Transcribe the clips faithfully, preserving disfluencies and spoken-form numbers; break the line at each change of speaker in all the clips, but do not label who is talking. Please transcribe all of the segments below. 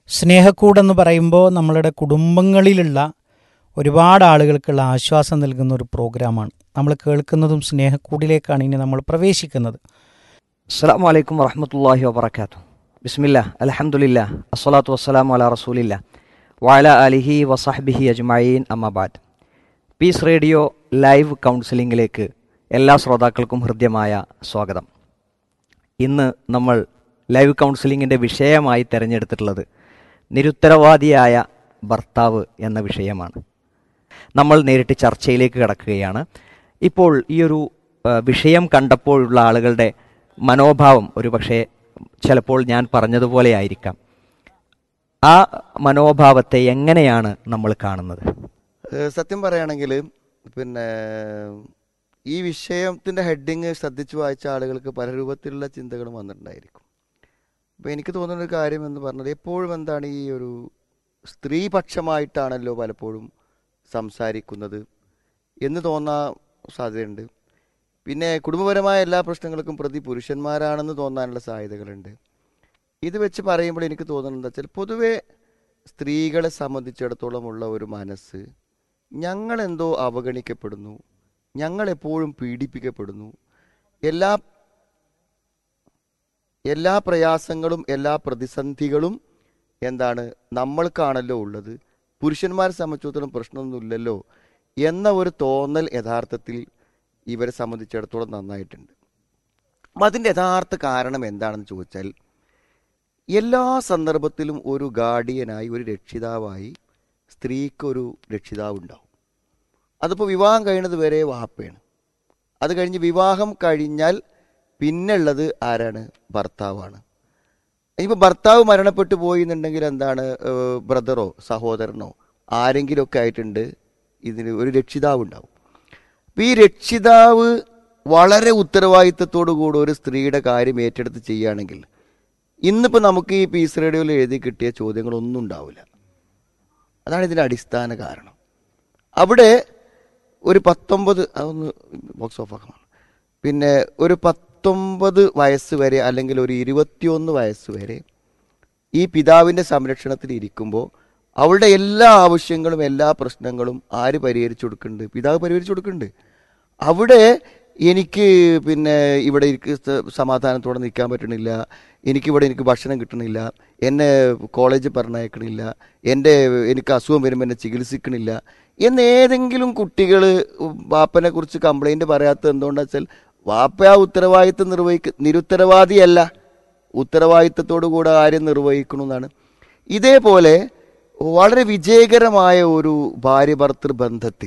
സ്നേഹക്കൂടെന്ന് പറയുമ്പോൾ നമ്മളുടെ കുടുംബങ്ങളിലുള്ള ഒരുപാട് ആളുകൾക്കുള്ള ആശ്വാസം നൽകുന്ന ഒരു പ്രോഗ്രാമാണ്. നമ്മൾ കേൾക്കുന്നതും സ്നേഹക്കൂടിലേക്കാണ് ഇനി നമ്മൾ പ്രവേശിക്കുന്നത്.
അസ്സലാമു അലൈക്കും വറഹ്മത്തുള്ളാഹി വബറകാതുഹു. ബിസ്മില്ലാ അൽഹംദുലില്ലാ അസ്സലാത്തു വസ്സലാമു അലാ റസൂലില്ലാ വഅലാ ആലിഹി വസഹ്ബിഹി അജ്മഈൻ അമ്മാ ബഅദ്. പീസ് റേഡിയോ ലൈവ് കൗൺസിലിംഗിലേക്ക് എല്ലാ ശ്രോതാക്കൾക്കും ഹൃദ്യമായ സ്വാഗതം. ഇന്ന് നമ്മൾ ലൈവ് കൗൺസിലിങ്ങിൻ്റെ വിഷയമായി തിരഞ്ഞെടുത്തിട്ടുള്ളത് നിരുത്തരവാദിയായ ഭർത്താവ് എന്ന വിഷയമാണ്. നമ്മൾ നേരിട്ട് ചർച്ചയിലേക്ക് കടക്കുകയാണ്. ഇപ്പോൾ ഈ ഒരു വിഷയം കണ്ടപ്പോഴുള്ള ആളുകളുടെ മനോഭാവം ഒരു പക്ഷേ ചിലപ്പോൾ ഞാൻ പറഞ്ഞതുപോലെ ആയിരിക്കാം. ആ മനോഭാവത്തെ എങ്ങനെയാണ് നമ്മൾ കാണുന്നത്?
സത്യം പറയുകയാണെങ്കിൽ പിന്നെ ഈ വിഷയത്തിൻ്റെ ഹെഡിങ് ശ്രദ്ധിച്ചു വായിച്ച ആളുകൾക്ക് പല രൂപത്തിലുള്ള ചിന്തകളും വന്നിട്ടുണ്ടായിരിക്കും. അപ്പോൾ എനിക്ക് തോന്നുന്ന ഒരു കാര്യം എന്ന് പറഞ്ഞത്, എപ്പോഴും എന്താണ് ഈ ഒരു സ്ത്രീപക്ഷമായിട്ടാണല്ലോ പലപ്പോഴും സംസാരിക്കുന്നത് എന്ന് തോന്നാൻ സാധ്യതയുണ്ട്. പിന്നെ കുടുംബപരമായ എല്ലാ പ്രശ്നങ്ങൾക്കും പ്രതി പുരുഷന്മാരാണെന്ന് തോന്നാനുള്ള സാധ്യതകളുണ്ട്. ഇത് വെച്ച് പറയുമ്പോൾ എനിക്ക് തോന്നുന്നത് എന്താ വെച്ചാൽ, പൊതുവെ സ്ത്രീകളെ സംബന്ധിച്ചിടത്തോളം ഉള്ള ഒരു മനസ്സ്, ഞങ്ങളെന്തോ അവഗണിക്കപ്പെടുന്നു, ഞങ്ങളെപ്പോഴും പീഡിപ്പിക്കപ്പെടുന്നു, എല്ലാ എല്ലാ പ്രയാസങ്ങളും എല്ലാ പ്രതിസന്ധികളും എന്താണ് നമ്മൾക്കാണല്ലോ ഉള്ളത്, പുരുഷന്മാരെ സംബന്ധിച്ചിടത്തോളം പ്രശ്നമൊന്നുമില്ലല്ലോ എന്ന ഒരു തോന്നൽ യഥാർത്ഥത്തിൽ ഇവരെ സംബന്ധിച്ചിടത്തോളം നന്നായിട്ടുണ്ട്. അപ്പം അതിൻ്റെ യഥാർത്ഥ കാരണം എന്താണെന്ന് ചോദിച്ചാൽ, എല്ലാ സന്ദർഭത്തിലും ഒരു ഗാർഡിയനായി, ഒരു രക്ഷിതാവായി സ്ത്രീക്കൊരു രക്ഷിതാവ് ഉണ്ടാവും. അതിപ്പോൾ വിവാഹം കഴിയുന്നത് വരെ വാപ്പയാണ്. അത് കഴിഞ്ഞ് വിവാഹം കഴിഞ്ഞാൽ പിന്നുള്ളത് ആരാണ്? ഭർത്താവാണ്. ഇനിയിപ്പോൾ ഭർത്താവ് മരണപ്പെട്ടു പോയി എന്നുണ്ടെങ്കിൽ എന്താണ്, ബ്രദറോ സഹോദരനോ ആരെങ്കിലുമൊക്കെ ആയിട്ടുണ്ട്, ഇതിന് ഒരു രക്ഷിതാവ് ഉണ്ടാവും. അപ്പോൾ ഈ രക്ഷിതാവ് വളരെ ഉത്തരവാദിത്തത്തോടു കൂടി ഒരു സ്ത്രീയുടെ കാര്യം ഏറ്റെടുത്ത് ചെയ്യുകയാണെങ്കിൽ ഇന്നിപ്പോൾ നമുക്ക് ഈ പീസ് റേഡിയോയിൽ എഴുതി കിട്ടിയ ചോദ്യങ്ങളൊന്നും ഉണ്ടാവില്ല. അതാണ് ഇതിൻ്റെ അടിസ്ഥാന കാരണം. അവിടെ ഒരു പത്തൊമ്പത് അതൊന്ന് ബോക്സ് ഓഫ് ആക്കണം പിന്നെ ഒരു പത്തൊമ്പത് വയസ്സ് വരെ അല്ലെങ്കിൽ ഒരു ഇരുപത്തിയൊന്ന് വയസ്സ് വരെ ഈ പിതാവിൻ്റെ സംരക്ഷണത്തിൽ ഇരിക്കുമ്പോൾ അവളുടെ എല്ലാ ആവശ്യങ്ങളും എല്ലാ പ്രശ്നങ്ങളും ആര് പരിഹരിച്ചു കൊടുക്കുന്നുണ്ട്? പിതാവ് പരിഹരിച്ചു കൊടുക്കുന്നുണ്ട്. അവിടെ എനിക്ക് പിന്നെ ഇവിടെ എനിക്ക് സമാധാനത്തോടെ നിൽക്കാൻ പറ്റണില്ല, എനിക്കിവിടെ എനിക്ക് ഭക്ഷണം കിട്ടണില്ല, എന്നെ കോളേജിൽ പറഞ്ഞയക്കണില്ല, എൻ്റെ എനിക്ക് അസുഖം വരുമ്പോൾ എന്നെ ചികിത്സിക്കണില്ല എന്നേതെങ്കിലും കുട്ടികൾ വാപ്പനെ കുറിച്ച് കംപ്ലൈൻറ്റ് പറയാത്തത് എന്തുകൊണ്ടാണെന്ന് വെച്ചാൽ, വാപ്പ ആ ഉത്തരവാദിത്തം നിർവഹിക്ക നിരുത്തരവാദിയല്ല, ഉത്തരവാദിത്തത്തോടു കൂടെ കാര്യം നിർവഹിക്കണമെന്നാണ്. ഇതേപോലെ വളരെ വിജയകരമായ ഒരു ഭാര്യ ഭർത്തൃ ബന്ധത്തിൽ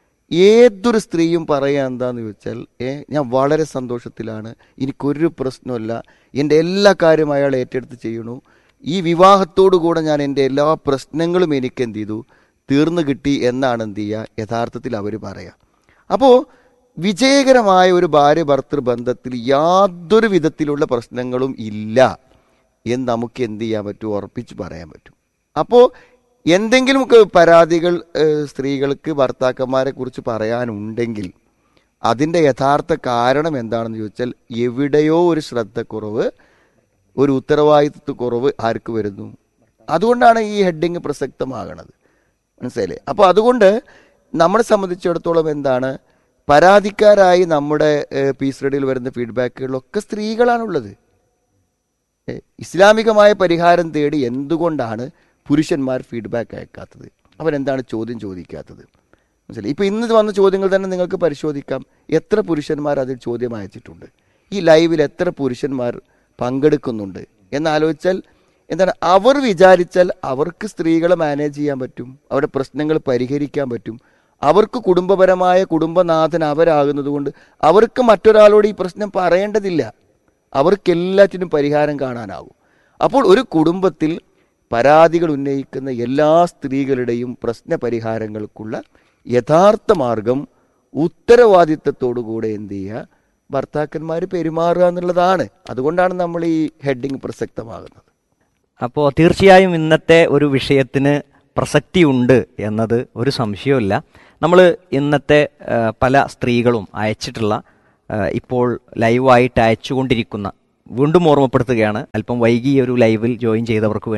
ഏതൊരു സ്ത്രീയും പറയുക എന്താണെന്ന് ചോദിച്ചാൽ, ഏ ഞാൻ വളരെ സന്തോഷത്തിലാണ്, എനിക്കൊരു പ്രശ്നമില്ല, എൻ്റെ എല്ലാ കാര്യവും അയാൾ ഏറ്റെടുത്ത് ചെയ്യണു, ഈ വിവാഹത്തോടു കൂടെ ഞാൻ എൻ്റെ എല്ലാ പ്രശ്നങ്ങളും എനിക്ക് എന്ത് ചെയ്തു തീർന്നു കിട്ടി എന്നാണ് എന്ത് ചെയ്യുക യഥാർത്ഥത്തിൽ അവർ പറയുക. അപ്പോൾ വിജയകരമായ ഒരു ഭാര്യ ഭർത്തൃ ബന്ധത്തിൽ യാതൊരു വിധത്തിലുള്ള പ്രശ്നങ്ങളും ഇല്ല എന്ന് നമുക്ക് എന്ത് ചെയ്യാൻ പറ്റും, ഉറപ്പിച്ച് പറയാൻ പറ്റും. അപ്പോൾ എന്തെങ്കിലും പരാതികൾ സ്ത്രീകൾക്ക് ഭർത്താക്കന്മാരെ കുറിച്ച് പറയാനുണ്ടെങ്കിൽ അതിൻ്റെ യഥാർത്ഥ കാരണം എന്താണെന്ന് ചോദിച്ചാൽ, എവിടെയോ ഒരു ശ്രദ്ധക്കുറവ്, ഒരു ഉത്തരവാദിത്വക്കുറവ് ആർക്ക് വരുന്നു? അതുകൊണ്ടാണ് ഈ ഹെഡിങ് പ്രസക്തമാകണത്. മനസ്സിലായില്ലേ? അപ്പോൾ അതുകൊണ്ട് നമ്മളെ സംബന്ധിച്ചിടത്തോളം എന്താണ്, പരാതിക്കാരായി നമ്മുടെ പീസ് റേഡിയോയിൽ വരുന്ന ഫീഡ്ബാക്കുകളിലൊക്കെ സ്ത്രീകളാണുള്ളത്. ഇസ്ലാമികമായ പരിഹാരം തേടി എന്തുകൊണ്ടാണ് പുരുഷന്മാർ ഫീഡ്ബാക്ക് അയക്കാത്തത്? അവരെന്താണ് ചോദ്യം ചോദിക്കാത്തത്? മനസ്സിലായി? ഇപ്പോൾ ഇന്ന് വന്ന ചോദ്യങ്ങൾ തന്നെ നിങ്ങൾക്ക് പരിശോധിക്കാം. എത്ര പുരുഷന്മാർ അതിൽ ചോദ്യം അയച്ചിട്ടുണ്ട്, ഈ ലൈവിൽ എത്ര പുരുഷന്മാർ പങ്കെടുക്കുന്നുണ്ട് എന്നാലോചിച്ചാൽ എന്താണ്, അവർ വിചാരിച്ചാൽ അവർക്ക് സ്ത്രീകളെ മാനേജ് ചെയ്യാൻ പറ്റും, അവരുടെ പ്രശ്നങ്ങൾ പരിഹരിക്കാൻ പറ്റും. അവർക്ക് കുടുംബപരമായ കുടുംബനാഥൻ അവരാകുന്നത് കൊണ്ട് അവർക്ക് മറ്റൊരാളോട് ഈ പ്രശ്നം പറയേണ്ടതില്ല, അവർക്കെല്ലാറ്റിനും പരിഹാരം കാണാനാകും. അപ്പോൾ ഒരു കുടുംബത്തിൽ പരാതികൾ ഉന്നയിക്കുന്ന എല്ലാ സ്ത്രീകളുടെയും പ്രശ്ന പരിഹാരങ്ങൾക്കുള്ള യഥാർത്ഥ മാർഗം ഉത്തരവാദിത്തത്തോടു കൂടെ എന്ത് ചെയ്യുക, ഭർത്താക്കന്മാർ പെരുമാറുക എന്നുള്ളതാണ്. അതുകൊണ്ടാണ് നമ്മൾ ഈ ഹെഡിങ് പ്രസക്തമാകുന്നത്.
അപ്പോൾ തീർച്ചയായും ഇന്നത്തെ ഒരു വിഷയത്തിന് പ്രസക്തിയുണ്ട് എന്നത് ഒരു സംശയവുമില്ല. നമ്മൾ ഇന്നത്തെ പല സ്ത്രീകളും അയച്ചിട്ടുള്ള ഇപ്പോൾ ലൈവായിട്ട് അയച്ചുകൊണ്ടിരിക്കുന്ന, വീണ്ടും ഓർമ്മപ്പെടുത്തുകയാണ്, അല്പം വൈകി ഒരു ലൈവിൽ ജോയിൻ ചെയ്തവർക്ക് വേണ്ടി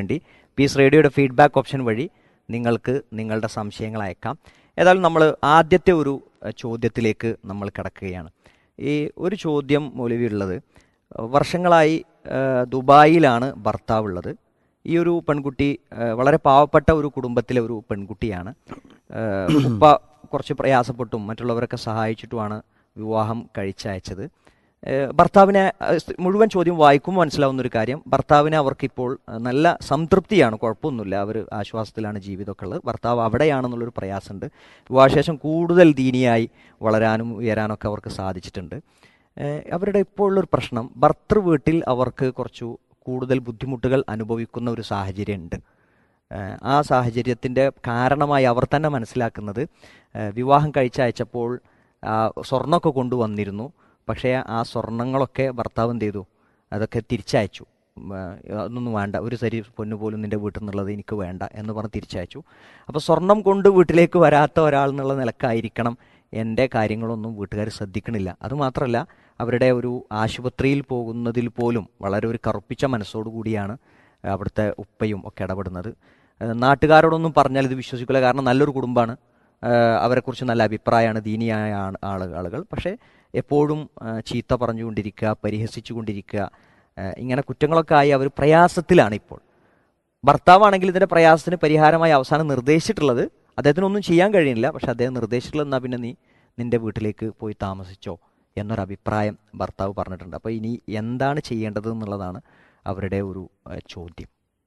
പീസ് റേഡിയോയുടെ ഫീഡ്ബാക്ക് ഓപ്ഷൻ വഴി നിങ്ങൾക്ക് നിങ്ങളുടെ സംശയങ്ങൾ അയക്കാം. ഏതായാലും നമ്മൾ ആദ്യത്തെ ഒരു ചോദ്യത്തിലേക്ക് നമ്മൾ കിടക്കുകയാണ്. ഈ ഒരു ചോദ്യം മൗലവി ഉള്ളത്, വർഷങ്ങളായി ദുബായിലാണ് ഭർത്താവുള്ളത്. ഈ ഒരു പെൺകുട്ടി വളരെ പാവപ്പെട്ട ഒരു കുടുംബത്തിലെ ഒരു പെൺകുട്ടിയാണ്. ഉപ്പ കുറച്ച് പ്രയാസപ്പെട്ടും മറ്റുള്ളവരൊക്കെ സഹായിച്ചിട്ടുമാണ് വിവാഹം കഴിച്ചയച്ചത്. ഭർത്താവിനെ മുഴുവൻ ചോദ്യം വായിക്കുമ്പോൾ മനസ്സിലാവുന്നൊരു കാര്യം, ഭർത്താവിനെ അവർക്കിപ്പോൾ നല്ല സംതൃപ്തിയാണ്, കുഴപ്പമൊന്നുമില്ല, അവർ ആശ്വാസത്തിലാണ് ജീവിതമൊക്കെ ഉള്ളത്. ഭർത്താവ് അവിടെയാണെന്നുള്ളൊരു പ്രയാസമുണ്ട്. വിവാഹശേഷം കൂടുതൽ ദീനിയായി വളരാനും ഉയരാനൊക്കെ അവർക്ക് സാധിച്ചിട്ടുണ്ട്. അവരുടെ ഇപ്പോൾ ഉള്ളൊരു പ്രശ്നം, ഭർത്തൃ വീട്ടിൽ അവർക്ക് കുറച്ചു കൂടുതൽ ബുദ്ധിമുട്ടുകൾ അനുഭവിക്കുന്ന ഒരു സാഹചര്യമുണ്ട്. ആ സാഹചര്യത്തിൻ്റെ കാരണമായി അവർ തന്നെ മനസ്സിലാക്കുന്നത്, വിവാഹം കഴിച്ചയച്ചപ്പോൾ സ്വർണ്ണമൊക്കെ കൊണ്ടുവന്നിരുന്നു, പക്ഷേ ആ സ്വർണ്ണങ്ങളൊക്കെ ഭർത്താവ് എന്ത് ചെയ്തു, അതൊക്കെ തിരിച്ചയച്ചു. അതൊന്നും വേണ്ട, ഒരു സരി പൊന്നു പോലും നിൻ്റെ വീട്ടിൽ നിന്നുള്ളത് എനിക്ക് വേണ്ട എന്ന് പറഞ്ഞ് തിരിച്ചയച്ചു. അപ്പോൾ സ്വർണം കൊണ്ട് വീട്ടിലേക്ക് വരാത്ത ഒരാൾ എന്നുള്ള നിലക്കായിരിക്കണം എൻ്റെ കാര്യങ്ങളൊന്നും വീട്ടുകാർ ശ്രദ്ധിക്കണില്ല. അതുമാത്രമല്ല, അവരുടെ ഒരു ആശുപത്രിയിൽ പോകുന്നതിൽ പോലും വളരെ ഒരു കറുപ്പിച്ച മനസ്സോടു കൂടിയാണ് അവിടുത്തെ ഉപ്പയും ഒക്കെ ഇടപെടുന്നത്. നാട്ടുകാരോടൊന്നും പറഞ്ഞാൽ ഇത് വിശ്വസിക്കില്ല, കാരണം നല്ലൊരു കുടുംബമാണ്, അവരെക്കുറിച്ച് നല്ല അഭിപ്രായമാണ്, ദീനിയായ ആളുകൾ ആളുകൾ പക്ഷേ എപ്പോഴും ചീത്ത പറഞ്ഞുകൊണ്ടിരിക്കുക, പരിഹസിച്ചു കൊണ്ടിരിക്കുക, ഇങ്ങനെ കുറ്റങ്ങളൊക്കെ ആയി അവർ പ്രയാസത്തിലാണ് ഇപ്പോൾ. ഭർത്താവാണെങ്കിൽ ഇതിൻ്റെ പ്രയാസത്തിന് പരിഹാരമായി അവസാനം നിർദ്ദേശിച്ചിട്ടുള്ളത്, അദ്ദേഹത്തിനൊന്നും ചെയ്യാൻ കഴിയില്ല, പക്ഷെ അദ്ദേഹം നിർദ്ദേശിച്ചിട്ടുള്ളത് എന്നാൽ പിന്നെ നീ നിൻ്റെ വീട്ടിലേക്ക് പോയി താമസിച്ചോ എന്നൊരഭിപ്രായം ഭർത്താവ് പറഞ്ഞിട്ടുണ്ട്. അപ്പോൾ ഇനി എന്താണ് ചെയ്യേണ്ടത് എന്നുള്ളതാണ് അവരുടെ ഒരു ചോദ്യം.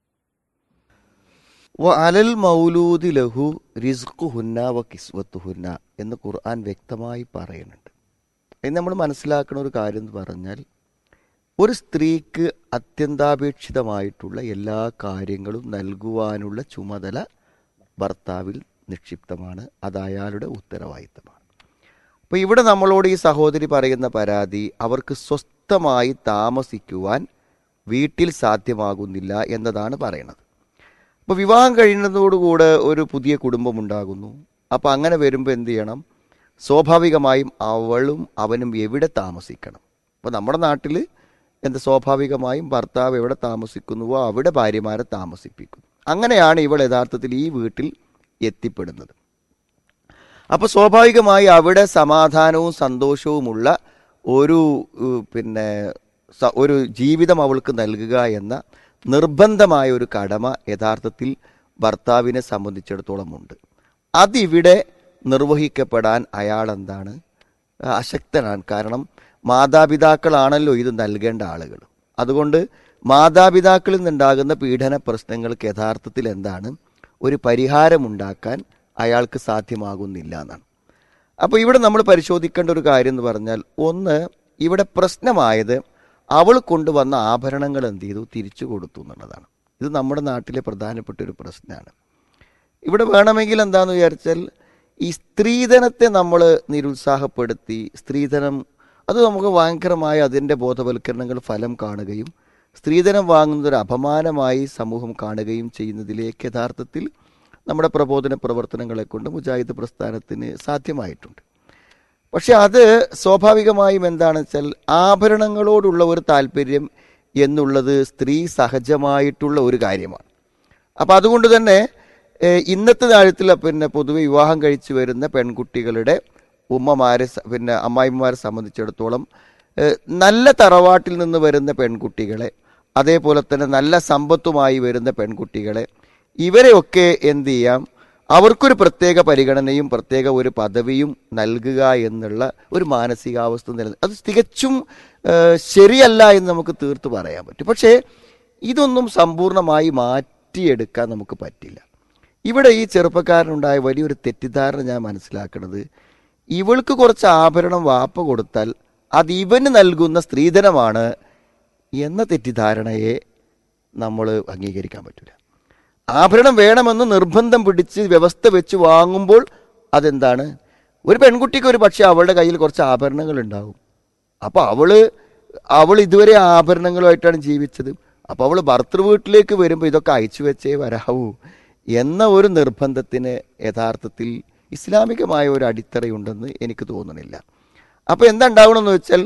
അലൽ മൗലൂദി ലഹു റിസ്ഖുഹുന്ന വ കിസ്വത്തുഹുന്ന എന്ന് ഖുർആൻ വ്യക്തമായി പറയുന്നുണ്ട്. ഇനി നമ്മൾ മനസ്സിലാക്കുന്ന ഒരു കാര്യം എന്ന് പറഞ്ഞാൽ, ഒരു സ്ത്രീക്ക് അത്യന്താപേക്ഷിതമായിട്ടുള്ള എല്ലാ കാര്യങ്ങളും നൽകുവാനുള്ള ചുമതല ഭർത്താവിൽ നിക്ഷിപ്തമാണ്. അത് അയാളുടെ ഉത്തരവാദിത്തമാണ്. അപ്പോൾ ഇവിടെ നമ്മളോട് ഈ സഹോദരി പറയുന്ന പരാതി, അവർക്ക് സ്വസ്ഥമായി താമസിക്കുവാൻ വീട്ടിൽ സാധ്യമാകുന്നില്ല എന്നതാണ് പറയുന്നത്. അപ്പോൾ വിവാഹം കഴിയുന്നതോടുകൂടെ ഒരു പുതിയ കുടുംബം ഉണ്ടാകുന്നു. അപ്പോൾ അങ്ങനെ വരുമ്പോൾ എന്ത് ചെയ്യണം? സ്വാഭാവികമായും അവളും അവനും എവിടെ താമസിക്കണം. അപ്പോൾ നമ്മുടെ നാട്ടിൽ എന്താ, സ്വാഭാവികമായും ഭർത്താവ് എവിടെ താമസിക്കുന്നുവോ അവിടെ ഭാര്യമാരെ താമസിപ്പിക്കുന്നു. അങ്ങനെയാണ് ഇവൾ യഥാർത്ഥത്തിൽ ഈ വീട്ടിൽ എത്തിപ്പെടുന്നത്. അപ്പോൾ സ്വാഭാവികമായി അവിടെ സമാധാനവും സന്തോഷവുമുള്ള ഒരു പിന്നെ ഒരു ജീവിതം അവൾക്ക് നൽകുക എന്ന നിർബന്ധമായ ഒരു കടമ യഥാർത്ഥത്തിൽ ഭർത്താവിനെ സംബന്ധിച്ചിടത്തോളം ഉണ്ട്. അതിവിടെ നിർവഹിക്കപ്പെടാൻ അയാൾ എന്താണ്, അശക്തനാണ്. കാരണം മാതാപിതാക്കളാണല്ലോ ഇത് നൽകേണ്ട ആളുകൾ. അതുകൊണ്ട് മാതാപിതാക്കളിൽ നിന്നുണ്ടാകുന്ന പീഡന പ്രശ്നങ്ങൾക്ക് യഥാർത്ഥത്തിൽ എന്താണ്, ഒരു പരിഹാരമുണ്ടാക്കാൻ അയാൾക്ക് സാധ്യമാകുന്നില്ല എന്നാണ്. അപ്പോൾ ഇവിടെ നമ്മൾ പരിശോധിക്കേണ്ട ഒരു കാര്യം എന്ന് പറഞ്ഞാൽ, ഒന്ന്, ഇവിടെ പ്രശ്നമായത് അവൾ കൊണ്ടുവന്ന ആഭരണങ്ങൾ എന്ത് ചെയ്തു, തിരിച്ചു കൊടുത്തു എന്നുള്ളതാണ്. ഇത് നമ്മുടെ നാട്ടിലെ പ്രധാനപ്പെട്ട ഒരു പ്രശ്നമാണ്. ഇവിടെ വേണമെങ്കിൽ എന്താണെന്ന് വിചാരിച്ചാൽ, ഈ സ്ത്രീധനത്തെ നമ്മൾ നിരുത്സാഹപ്പെടുത്തി, സ്ത്രീധനം അത് നമുക്ക് ഭയങ്കരമായ അതിൻ്റെ ബോധവൽക്കരണങ്ങൾ ഫലം കാണുകയും സ്ത്രീധനം വാങ്ങുന്നതൊരു അപമാനമായി സമൂഹം കാണുകയും ചെയ്യുന്നതിലേക്ക് യഥാർത്ഥത്തിൽ നമ്മുടെ പ്രബോധന പ്രവർത്തനങ്ങളെ കൊണ്ട് മുജാഹിദ് പ്രസ്ഥാനത്തിന് സാധ്യമായിട്ടുണ്ട്. പക്ഷെ അത് സ്വാഭാവികമായും എന്താണെന്ന് വെച്ചാൽ, ആഭരണങ്ങളോടുള്ള ഒരു താല്പര്യം എന്നുള്ളത് സ്ത്രീ സഹജമായിട്ടുള്ള ഒരു കാര്യമാണ്. അപ്പം അതുകൊണ്ട് തന്നെ ഇന്നത്തെ കാര്യത്തിൽ പിന്നെ പൊതുവെ വിവാഹം കഴിച്ചു വരുന്ന പെൺകുട്ടികളുടെ ഉമ്മമാരെ പിന്നെ അമ്മായിമാരെ സംബന്ധിച്ചിടത്തോളം നല്ല തറവാട്ടിൽ നിന്ന് വരുന്ന പെൺകുട്ടികളെ, അതേപോലെ തന്നെ നല്ല സമ്പത്തുമായി വരുന്ന പെൺകുട്ടികളെ, ഇവരെയൊക്കെ എന്ത് ചെയ്യാം, അവർക്കൊരു പ്രത്യേക പരിഗണനയും പ്രത്യേക ഒരു പദവിയും നൽകുക എന്നുള്ള ഒരു മാനസികാവസ്ഥ നില, അത് തികച്ചും ശരിയല്ല എന്ന് നമുക്ക് തീർത്ത് പറയാൻ പറ്റും. പക്ഷേ ഇതൊന്നും സമ്പൂർണ്ണമായി മാറ്റിയെടുക്കാൻ നമുക്ക് പറ്റില്ല. ഇവിടെ ഈ ചെറുപ്പക്കാരനുണ്ടായ വലിയൊരു തെറ്റിദ്ധാരണ ഞാൻ മനസ്സിലാക്കുന്നത്, ഇവൾക്ക് കുറച്ച് ആഭരണം വാപ്പ കൊടുത്താൽ അത് ഇവന് നൽകുന്ന സ്ത്രീധനമാണ് എന്ന തെറ്റിദ്ധാരണയെ നമ്മൾ അംഗീകരിക്കാൻ പറ്റില്ല. ആഭരണം വേണമെന്ന് നിർബന്ധം പിടിച്ച് വ്യവസ്ഥ വെച്ച് വാങ്ങുമ്പോൾ അതെന്താണ്, ഒരു പെൺകുട്ടിക്ക് ഒരു പക്ഷേ അവളുടെ കയ്യിൽ കുറച്ച് ആഭരണങ്ങൾ ഉണ്ടാവും. അപ്പോൾ അവള് അവൾ ഇതുവരെ ആഭരണങ്ങളുമായിട്ടാണ് ജീവിച്ചത്. അപ്പോൾ അവൾ ഭർത്തൃ വീട്ടിലേക്ക് വരുമ്പോൾ ഇതൊക്കെ അയച്ചു വെച്ചേ വരാവൂ എന്ന ഒരു നിർബന്ധത്തിന് യഥാർത്ഥത്തിൽ ഇസ്ലാമികമായ ഒരു അടിത്തറയുണ്ടെന്ന് എനിക്ക് തോന്നുന്നില്ല. അപ്പോൾ എന്താ ഉണ്ടാവണമെന്ന് വെച്ചാൽ,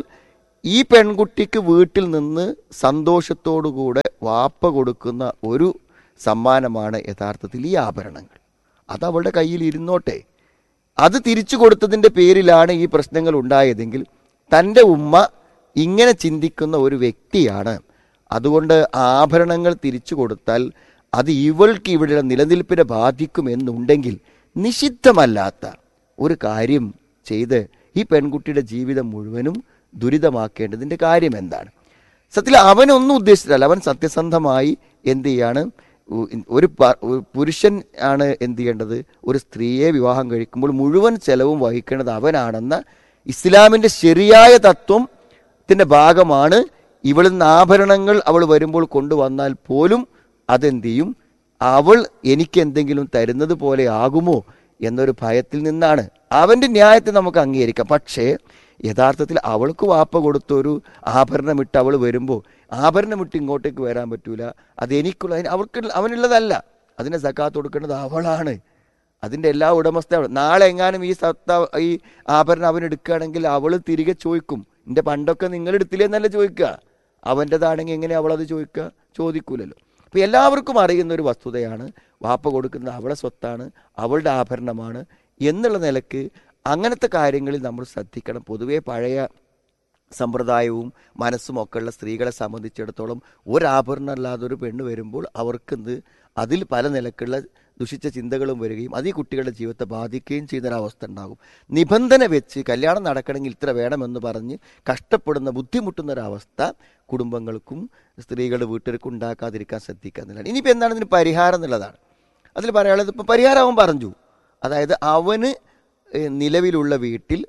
ഈ പെൺകുട്ടിക്ക് വീട്ടിൽ നിന്ന് സന്തോഷത്തോടുകൂടെ വാപ്പ കൊടുക്കുന്ന ഒരു സമ്മാനമാണ് യഥാർത്ഥത്തിൽ ഈ ആഭരണങ്ങൾ. അത് അവളുടെ കയ്യിൽ ഇരുന്നോട്ടെ. അത് തിരിച്ചു കൊടുത്തതിൻ്റെ പേരിലാണ് ഈ പ്രശ്നങ്ങൾ ഉണ്ടായതെങ്കിൽ തൻ്റെ ഉമ്മ ഇങ്ങനെ ചിന്തിക്കുന്ന ഒരു വ്യക്തിയാണ്. അതുകൊണ്ട് ആഭരണങ്ങൾ തിരിച്ചു കൊടുത്താൽ അത് ഇവൾക്ക് ഇവിടെ നിലനിൽപ്പിനെ ബാധിക്കുമെന്നുണ്ടെങ്കിൽ നിഷിദ്ധമല്ലാത്ത ഒരു കാര്യം ചെയ്ത് ഈ പെൺകുട്ടിയുടെ ജീവിതം മുഴുവനും ദുരിതമാക്കേണ്ടതിൻ്റെ കാര്യം എന്താണ്? സത്യത്തിൽ അവനൊന്നും ഉദ്ദേശിച്ചിട്ടല്ല. അവൻ സത്യസന്ധമായി എന്ത് ചെയ്യാണ്, ഒരു പുരുഷൻ ആണ് എന്ത് ചെയ്യേണ്ടത്, ഒരു സ്ത്രീയെ വിവാഹം കഴിക്കുമ്പോൾ മുഴുവൻ ചെലവും വഹിക്കേണ്ടത് അവനാണെന്ന ഇസ്ലാമിൻ്റെ ശരിയായ തത്വത്തിൻ്റെ ഭാഗമാണ്. ഇവളിൽ നിന്ന് ആഭരണങ്ങൾ അവൾ വരുമ്പോൾ കൊണ്ടുവന്നാൽ പോലും അതെന്ത് ചെയ്യും, അവൾ എനിക്ക് എന്തെങ്കിലും തരുന്നത് പോലെ ആകുമോ എന്നൊരു ഭയത്തിൽ നിന്നാണ്. അവൻ്റെ ന്യായത്തെ നമുക്ക് അംഗീകരിക്കാം. പക്ഷേ യഥാർത്ഥത്തിൽ അവൾക്ക് വാപ്പ കൊടുത്തൊരു ആഭരണമിട്ട് അവൾ വരുമ്പോൾ ആഭരണമിട്ട് ഇങ്ങോട്ടേക്ക് വരാൻ പറ്റൂല, അത് എനിക്കുള്ള അവൾക്ക് അവനുള്ളതല്ല, അതിനെ സക്കാത്ത് കൊടുക്കേണ്ടത് അവളാണ്. അതിൻ്റെ എല്ലാ ഉടമസ്ഥ. നാളെ എങ്ങാനും ഈ സത്ത ഈ ആഭരണം അവൻ എടുക്കുകയാണെങ്കിൽ അവൾ തിരികെ ചോദിക്കും, എൻ്റെ പണ്ടൊക്കെ നിങ്ങൾ എടുത്തില്ലെന്നല്ല ചോദിക്കുക. അവൻ്റെതാണെങ്കിൽ എങ്ങനെ അവളത് ചോദിക്കുക? ചോദിക്കൂലല്ലോ. അപ്പോൾ എല്ലാവർക്കും അറിയുന്ന ഒരു വസ്തുതയാണ് വാപ്പ കൊടുക്കുന്നത് അവളെ സ്വത്താണ്, അവളുടെ ആഭരണമാണ് എന്നുള്ള നിലക്ക് അങ്ങനത്തെ കാര്യങ്ങളിൽ നമ്മൾ ശ്രദ്ധിക്കണം. പൊതുവേ പഴയ സമ്പ്രദായവും മനസ്സും ഒക്കെയുള്ള സ്ത്രീകളെ സംബന്ധിച്ചിടത്തോളം ഒരാഭരണം അല്ലാതെ ഒരു പെണ്ണ് വരുമ്പോൾ അവർക്കെന്ത് അതിൽ പല നിലക്കുള്ള ദുഷിച്ച ചിന്തകളും വരികയും അത് ഈ കുട്ടികളുടെ ജീവിതത്തെ ബാധിക്കുകയും ചെയ്യുന്നൊരവസ്ഥ ഉണ്ടാകും. നിബന്ധന വെച്ച് കല്യാണം നടക്കണമെങ്കിൽ ഇത്ര വേണമെന്ന് പറഞ്ഞ് കഷ്ടപ്പെടുന്ന ബുദ്ധിമുട്ടുന്ന ഒരവസ്ഥ കുടുംബങ്ങൾക്കും സ്ത്രീകളുടെ വീട്ടുകാർക്കും ഉണ്ടാക്കാതിരിക്കാൻ ശ്രദ്ധിക്കുക എന്നുള്ളതാണ്. ഇനിയിപ്പോൾ എന്താണ് ഇതിന് പരിഹാരം എന്നുള്ളതാണ്. അതിൽ പറയാനുള്ളത് ഇപ്പം പരിഹാരം അവൻ പറഞ്ഞു. അതായത് അവന് നിലവിലുള്ള വീട്ടിൽ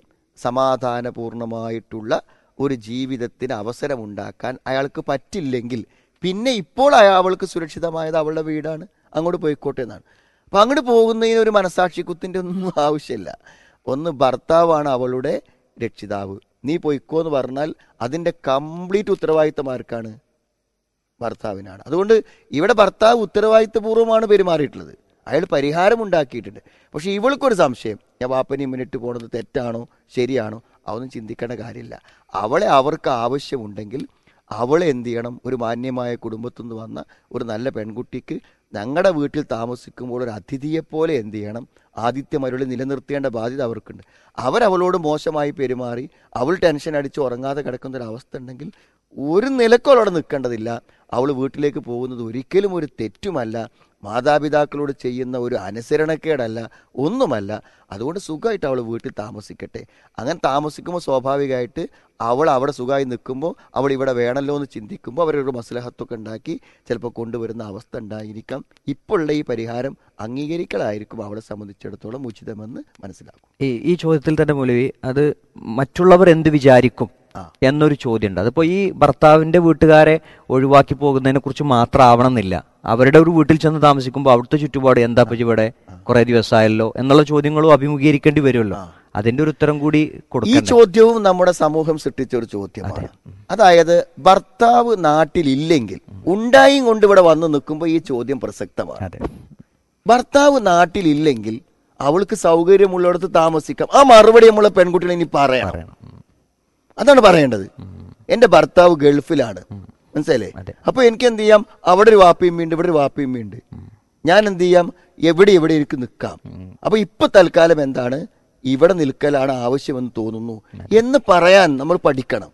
സമാധാനപൂർണമായിട്ടുള്ള ഒരു ജീവിതത്തിന് അവസരമുണ്ടാക്കാൻ അയാൾക്ക് പറ്റില്ലെങ്കിൽ പിന്നെ ഇപ്പോൾ അവൾക്ക് സുരക്ഷിതമായത് അവളുടെ വീടാണ്, അങ്ങോട്ട് പോയിക്കോട്ടെ എന്നാണ്. അപ്പം അങ്ങോട്ട് പോകുന്നതിന് ഒരു മനസാക്ഷിക്കുത്തിൻ്റെ ഒന്നും ആവശ്യമില്ല. ഒന്ന് ഭർത്താവാണ് അവളുടെ രക്ഷിതാവ്, നീ പോയിക്കോ എന്ന് പറഞ്ഞാൽ അതിൻ്റെ കംപ്ലീറ്റ് ഉത്തരവാദിത്തം ആർക്കാണ്? ഭർത്താവിനാണ്. അതുകൊണ്ട് ഇവിടെ ഭർത്താവ് ഉത്തരവാദിത്തപൂർവ്വമാണ് പെരുമാറിയിട്ടുള്ളത്, അയാൾ പരിഹാരം ഉണ്ടാക്കിയിട്ടുണ്ട്. പക്ഷെ ഇവൾക്കൊരു സംശയം, ഞാൻ വാപ്പനെ മുന്നിട്ട് പോണത് തെറ്റാണോ ശരിയാണോ അതൊന്നും ചിന്തിക്കേണ്ട കാര്യമില്ല. അവളെ അവർക്ക് ആവശ്യമുണ്ടെങ്കിൽ അവളെ എന്ത് ചെയ്യണം, ഒരു മാന്യമായ കുടുംബത്തിൽ നിന്ന് വന്ന ഒരു നല്ല പെൺകുട്ടിക്ക് ഞങ്ങളുടെ വീട്ടിൽ താമസിക്കുമ്പോൾ ഒരു അതിഥിയെപ്പോലെ എന്ത് ചെയ്യണം, ആതിഥ്യമരുളി നിലനിർത്തേണ്ട ബാധ്യത അവർക്കുണ്ട്. അവരവളോട് മോശമായി പെരുമാറി അവൾ ടെൻഷൻ അടിച്ച് ഉറങ്ങാതെ കിടക്കുന്നൊരവസ്ഥ ഉണ്ടെങ്കിൽ ഒരു നിലക്കും അവളവിടെ നിൽക്കേണ്ടതില്ല. അവൾ വീട്ടിലേക്ക് പോകുന്നത് ഒരിക്കലും ഒരു തെറ്റുമല്ല, മാതാപിതാക്കളോട് ചെയ്യുന്ന ഒരു അനുസരണക്കേടല്ല, ഒന്നുമല്ല. അതുകൊണ്ട് സുഖമായിട്ട് അവൾ വീട്ടിൽ താമസിക്കട്ടെ. അങ്ങനെ താമസിക്കുമ്പോൾ സ്വാഭാവികമായിട്ട് അവൾ അവിടെ സുഖമായി നിൽക്കുമ്പോൾ അവൾ ഇവിടെ വേണമല്ലോ എന്ന് ചിന്തിക്കുമ്പോൾ അവരൊരു മസ്ലഹത്തൊക്കെ ഉണ്ടാക്കി ചിലപ്പോൾ കൊണ്ടുവരുന്ന അവസ്ഥ ഉണ്ടായിരിക്കാം. ഇപ്പോഴുള്ള ഈ പരിഹാരം അംഗീകരിക്കലായിരിക്കും അവളെ സംബന്ധിച്ചിടത്തോളം ഉചിതമെന്ന് മനസ്സിലാക്കും.
ഈ ഈ ചോദ്യത്തിൽ തന്നെ മൗലവി, അത് മറ്റുള്ളവർ എന്ത് വിചാരിക്കും എന്നൊരു ചോദ്യമുണ്ട്. അതിപ്പോൾ ഈ ഭർത്താവിൻ്റെ വീട്ടുകാരെ ഒഴിവാക്കി പോകുന്നതിനെ കുറിച്ച് മാത്രമാവണം എന്നില്ല. അവരുടെ ഒരു വീട്ടിൽ ചെന്ന് താമസിക്കുമ്പോൾ അവിടുത്തെ ചുറ്റുപാട് എന്താ ഇപ്പം ഇവിടെ കുറെ ദിവസമായല്ലോ എന്നുള്ള ചോദ്യങ്ങളും അഭിമുഖീകരിക്കേണ്ടി വരുമല്ലോ. അതിന്റെ ഒരു ഉത്തരം കൂടി കൊടുക്കണം.
ഈ ചോദ്യവും നമ്മുടെ സമൂഹം സൃഷ്ടിച്ച ഒരു ചോദ്യമാണ്. അതായത് ഭർത്താവ് നാട്ടിലില്ലെങ്കിൽ ഉണ്ടായും കൊണ്ട് ഇവിടെ വന്ന് നിൽക്കുമ്പോൾ ഈ ചോദ്യം പ്രസക്തമാണ്. ഭർത്താവ് നാട്ടിലില്ലെങ്കിൽ അവൾക്ക് സൗകര്യമുള്ളിടത്ത് താമസിക്കാം. ആ മറുപടി നമ്മളെ പെൺകുട്ടികളെ ഇനി പറയണം. അതാണ് പറയേണ്ടത്. എന്റെ ഭർത്താവ് ഗൾഫിലാണ്, മനസ്സിലേ? അപ്പൊ എനിക്ക് എന്ത് ചെയ്യാം, അവിടെ ഒരു വാപ്പയമ്മയുണ്ട്, ഇവിടെ ഒരു വാപ്പയമ്മയുണ്ട്, ഞാൻ എന്ത് ചെയ്യാം, എവിടെ എവിടെ എനിക്ക് നിൽക്കാം. അപ്പൊ ഇപ്പൊ തൽക്കാലം എന്താണ്, ഇവിടെ നിൽക്കലാണ് ആവശ്യമെന്ന് തോന്നുന്നു എന്ന് പറയാൻ നമ്മൾ പഠിക്കണം.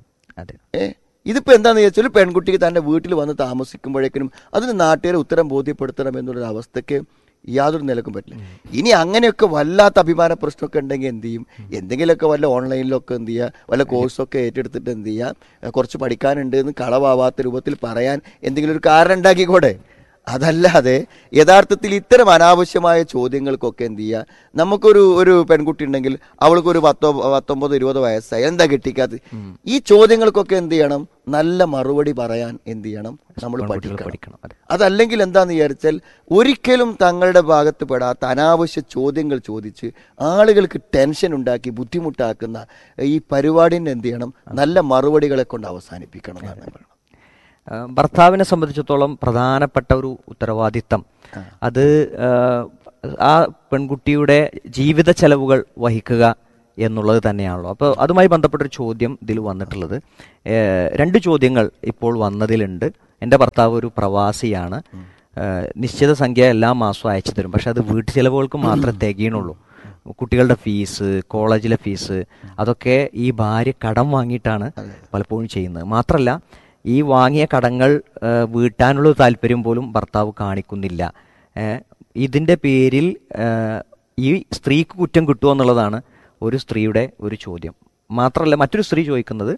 ഏ ഇതിപ്പോ എന്താന്ന് ചോദിച്ചാൽ പെൺകുട്ടിക്ക് തന്റെ വീട്ടിൽ വന്ന് താമസിക്കുമ്പോഴേക്കും അതിന് നാട്ടുകാരെ ഉത്തരം ബോധ്യപ്പെടുത്തണം എന്നുള്ളൊരു അവസ്ഥക്ക് യാതൊരു നിലക്കും പറ്റില്ല. ഇനി അങ്ങനെയൊക്കെ വല്ലാത്ത അഭിമാന പ്രശ്നമൊക്കെ ഉണ്ടെങ്കിൽ എന്ത് ചെയ്യും, എന്തെങ്കിലുമൊക്കെ വല്ല ഓൺലൈനിലൊക്കെ എന്ത് ചെയ്യുക, വല്ല കോഴ്സൊക്കെ ഏറ്റെടുത്തിട്ട് എന്ത് ചെയ്യുക, കുറച്ച് പഠിക്കാനുണ്ട് എന്ന് കളവാവാത്ത രൂപത്തിൽ പറയാൻ എന്തെങ്കിലും ഒരു കാരണം ഉണ്ടാക്കിക്കൂടെ? അതല്ലാതെ യഥാർത്ഥത്തിൽ ഇത്തരം അനാവശ്യമായ ചോദ്യങ്ങൾക്കൊക്കെ എന്ത് ചെയ്യുക, നമുക്കൊരു ഒരു പെൺകുട്ടി ഉണ്ടെങ്കിൽ അവൾക്കൊരു പത്തോ പത്തൊമ്പതോ ഇരുപതോ വയസ്സായി, എന്താ കെട്ടിക്കാത്ത, ഈ ചോദ്യങ്ങൾക്കൊക്കെ എന്ത് ചെയ്യണം, നല്ല മറുപടി പറയാൻ എന്ത് ചെയ്യണം, നമ്മൾ പഠിക്കണം. അതല്ലെങ്കിൽ എന്താന്ന് വിചാരിച്ചാൽ ഒരിക്കലും തങ്ങളുടെ ഭാഗത്ത് പെടാത്ത അനാവശ്യ ചോദ്യങ്ങൾ ചോദിച്ച് ആളുകൾക്ക് ടെൻഷൻ ഉണ്ടാക്കി ബുദ്ധിമുട്ടാക്കുന്ന ഈ പരിപാടിനെ എന്ത് ചെയ്യണം, നല്ല മറുപടികളെ കൊണ്ട് അവസാനിപ്പിക്കണം എന്നാണ് പറയുന്നത്.
ഭർത്താവിനെ സംബന്ധിച്ചിടത്തോളം പ്രധാനപ്പെട്ട ഒരു ഉത്തരവാദിത്തം അത് ആ പെൺകുട്ടിയുടെ ജീവിത ചെലവുകൾ വഹിക്കുക എന്നുള്ളത് തന്നെയാണല്ലോ. അപ്പോൾ അതുമായി ബന്ധപ്പെട്ടൊരു ചോദ്യം ഇതിൽ വന്നിട്ടുള്ളത്, രണ്ട് ചോദ്യങ്ങൾ ഇപ്പോൾ വന്നതിലുണ്ട്. എൻ്റെ ഭർത്താവ് ഒരു പ്രവാസിയാണ്, നിശ്ചിത സംഖ്യ എല്ലാ മാസവും അയച്ചു തരും. പക്ഷെ അത് വീട്ടു ചിലവുകൾക്ക് മാത്രമേ തികയണുള്ളൂ. കുട്ടികളുടെ ഫീസ്, കോളേജിലെ ഫീസ്, അതൊക്കെ ഈ ഭാര്യ കടം വാങ്ങിയിട്ടാണ് പലപ്പോഴും ചെയ്യുന്നത്. മാത്രമല്ല ഈ വാങ്ങിയ കടങ്ങൾ വീട്ടാനുള്ള താല്പര്യം പോലും ഭർത്താവ് കാണിക്കുന്നില്ല. ഇതിൻ്റെ പേരിൽ ഈ സ്ത്രീക്ക് കുറ്റം കിട്ടുമോ എന്നുള്ളതാണ് ഒരു സ്ത്രീയുടെ ഒരു ചോദ്യം. മാത്രമല്ല മറ്റൊരു സ്ത്രീ ചോദിക്കുന്നത്,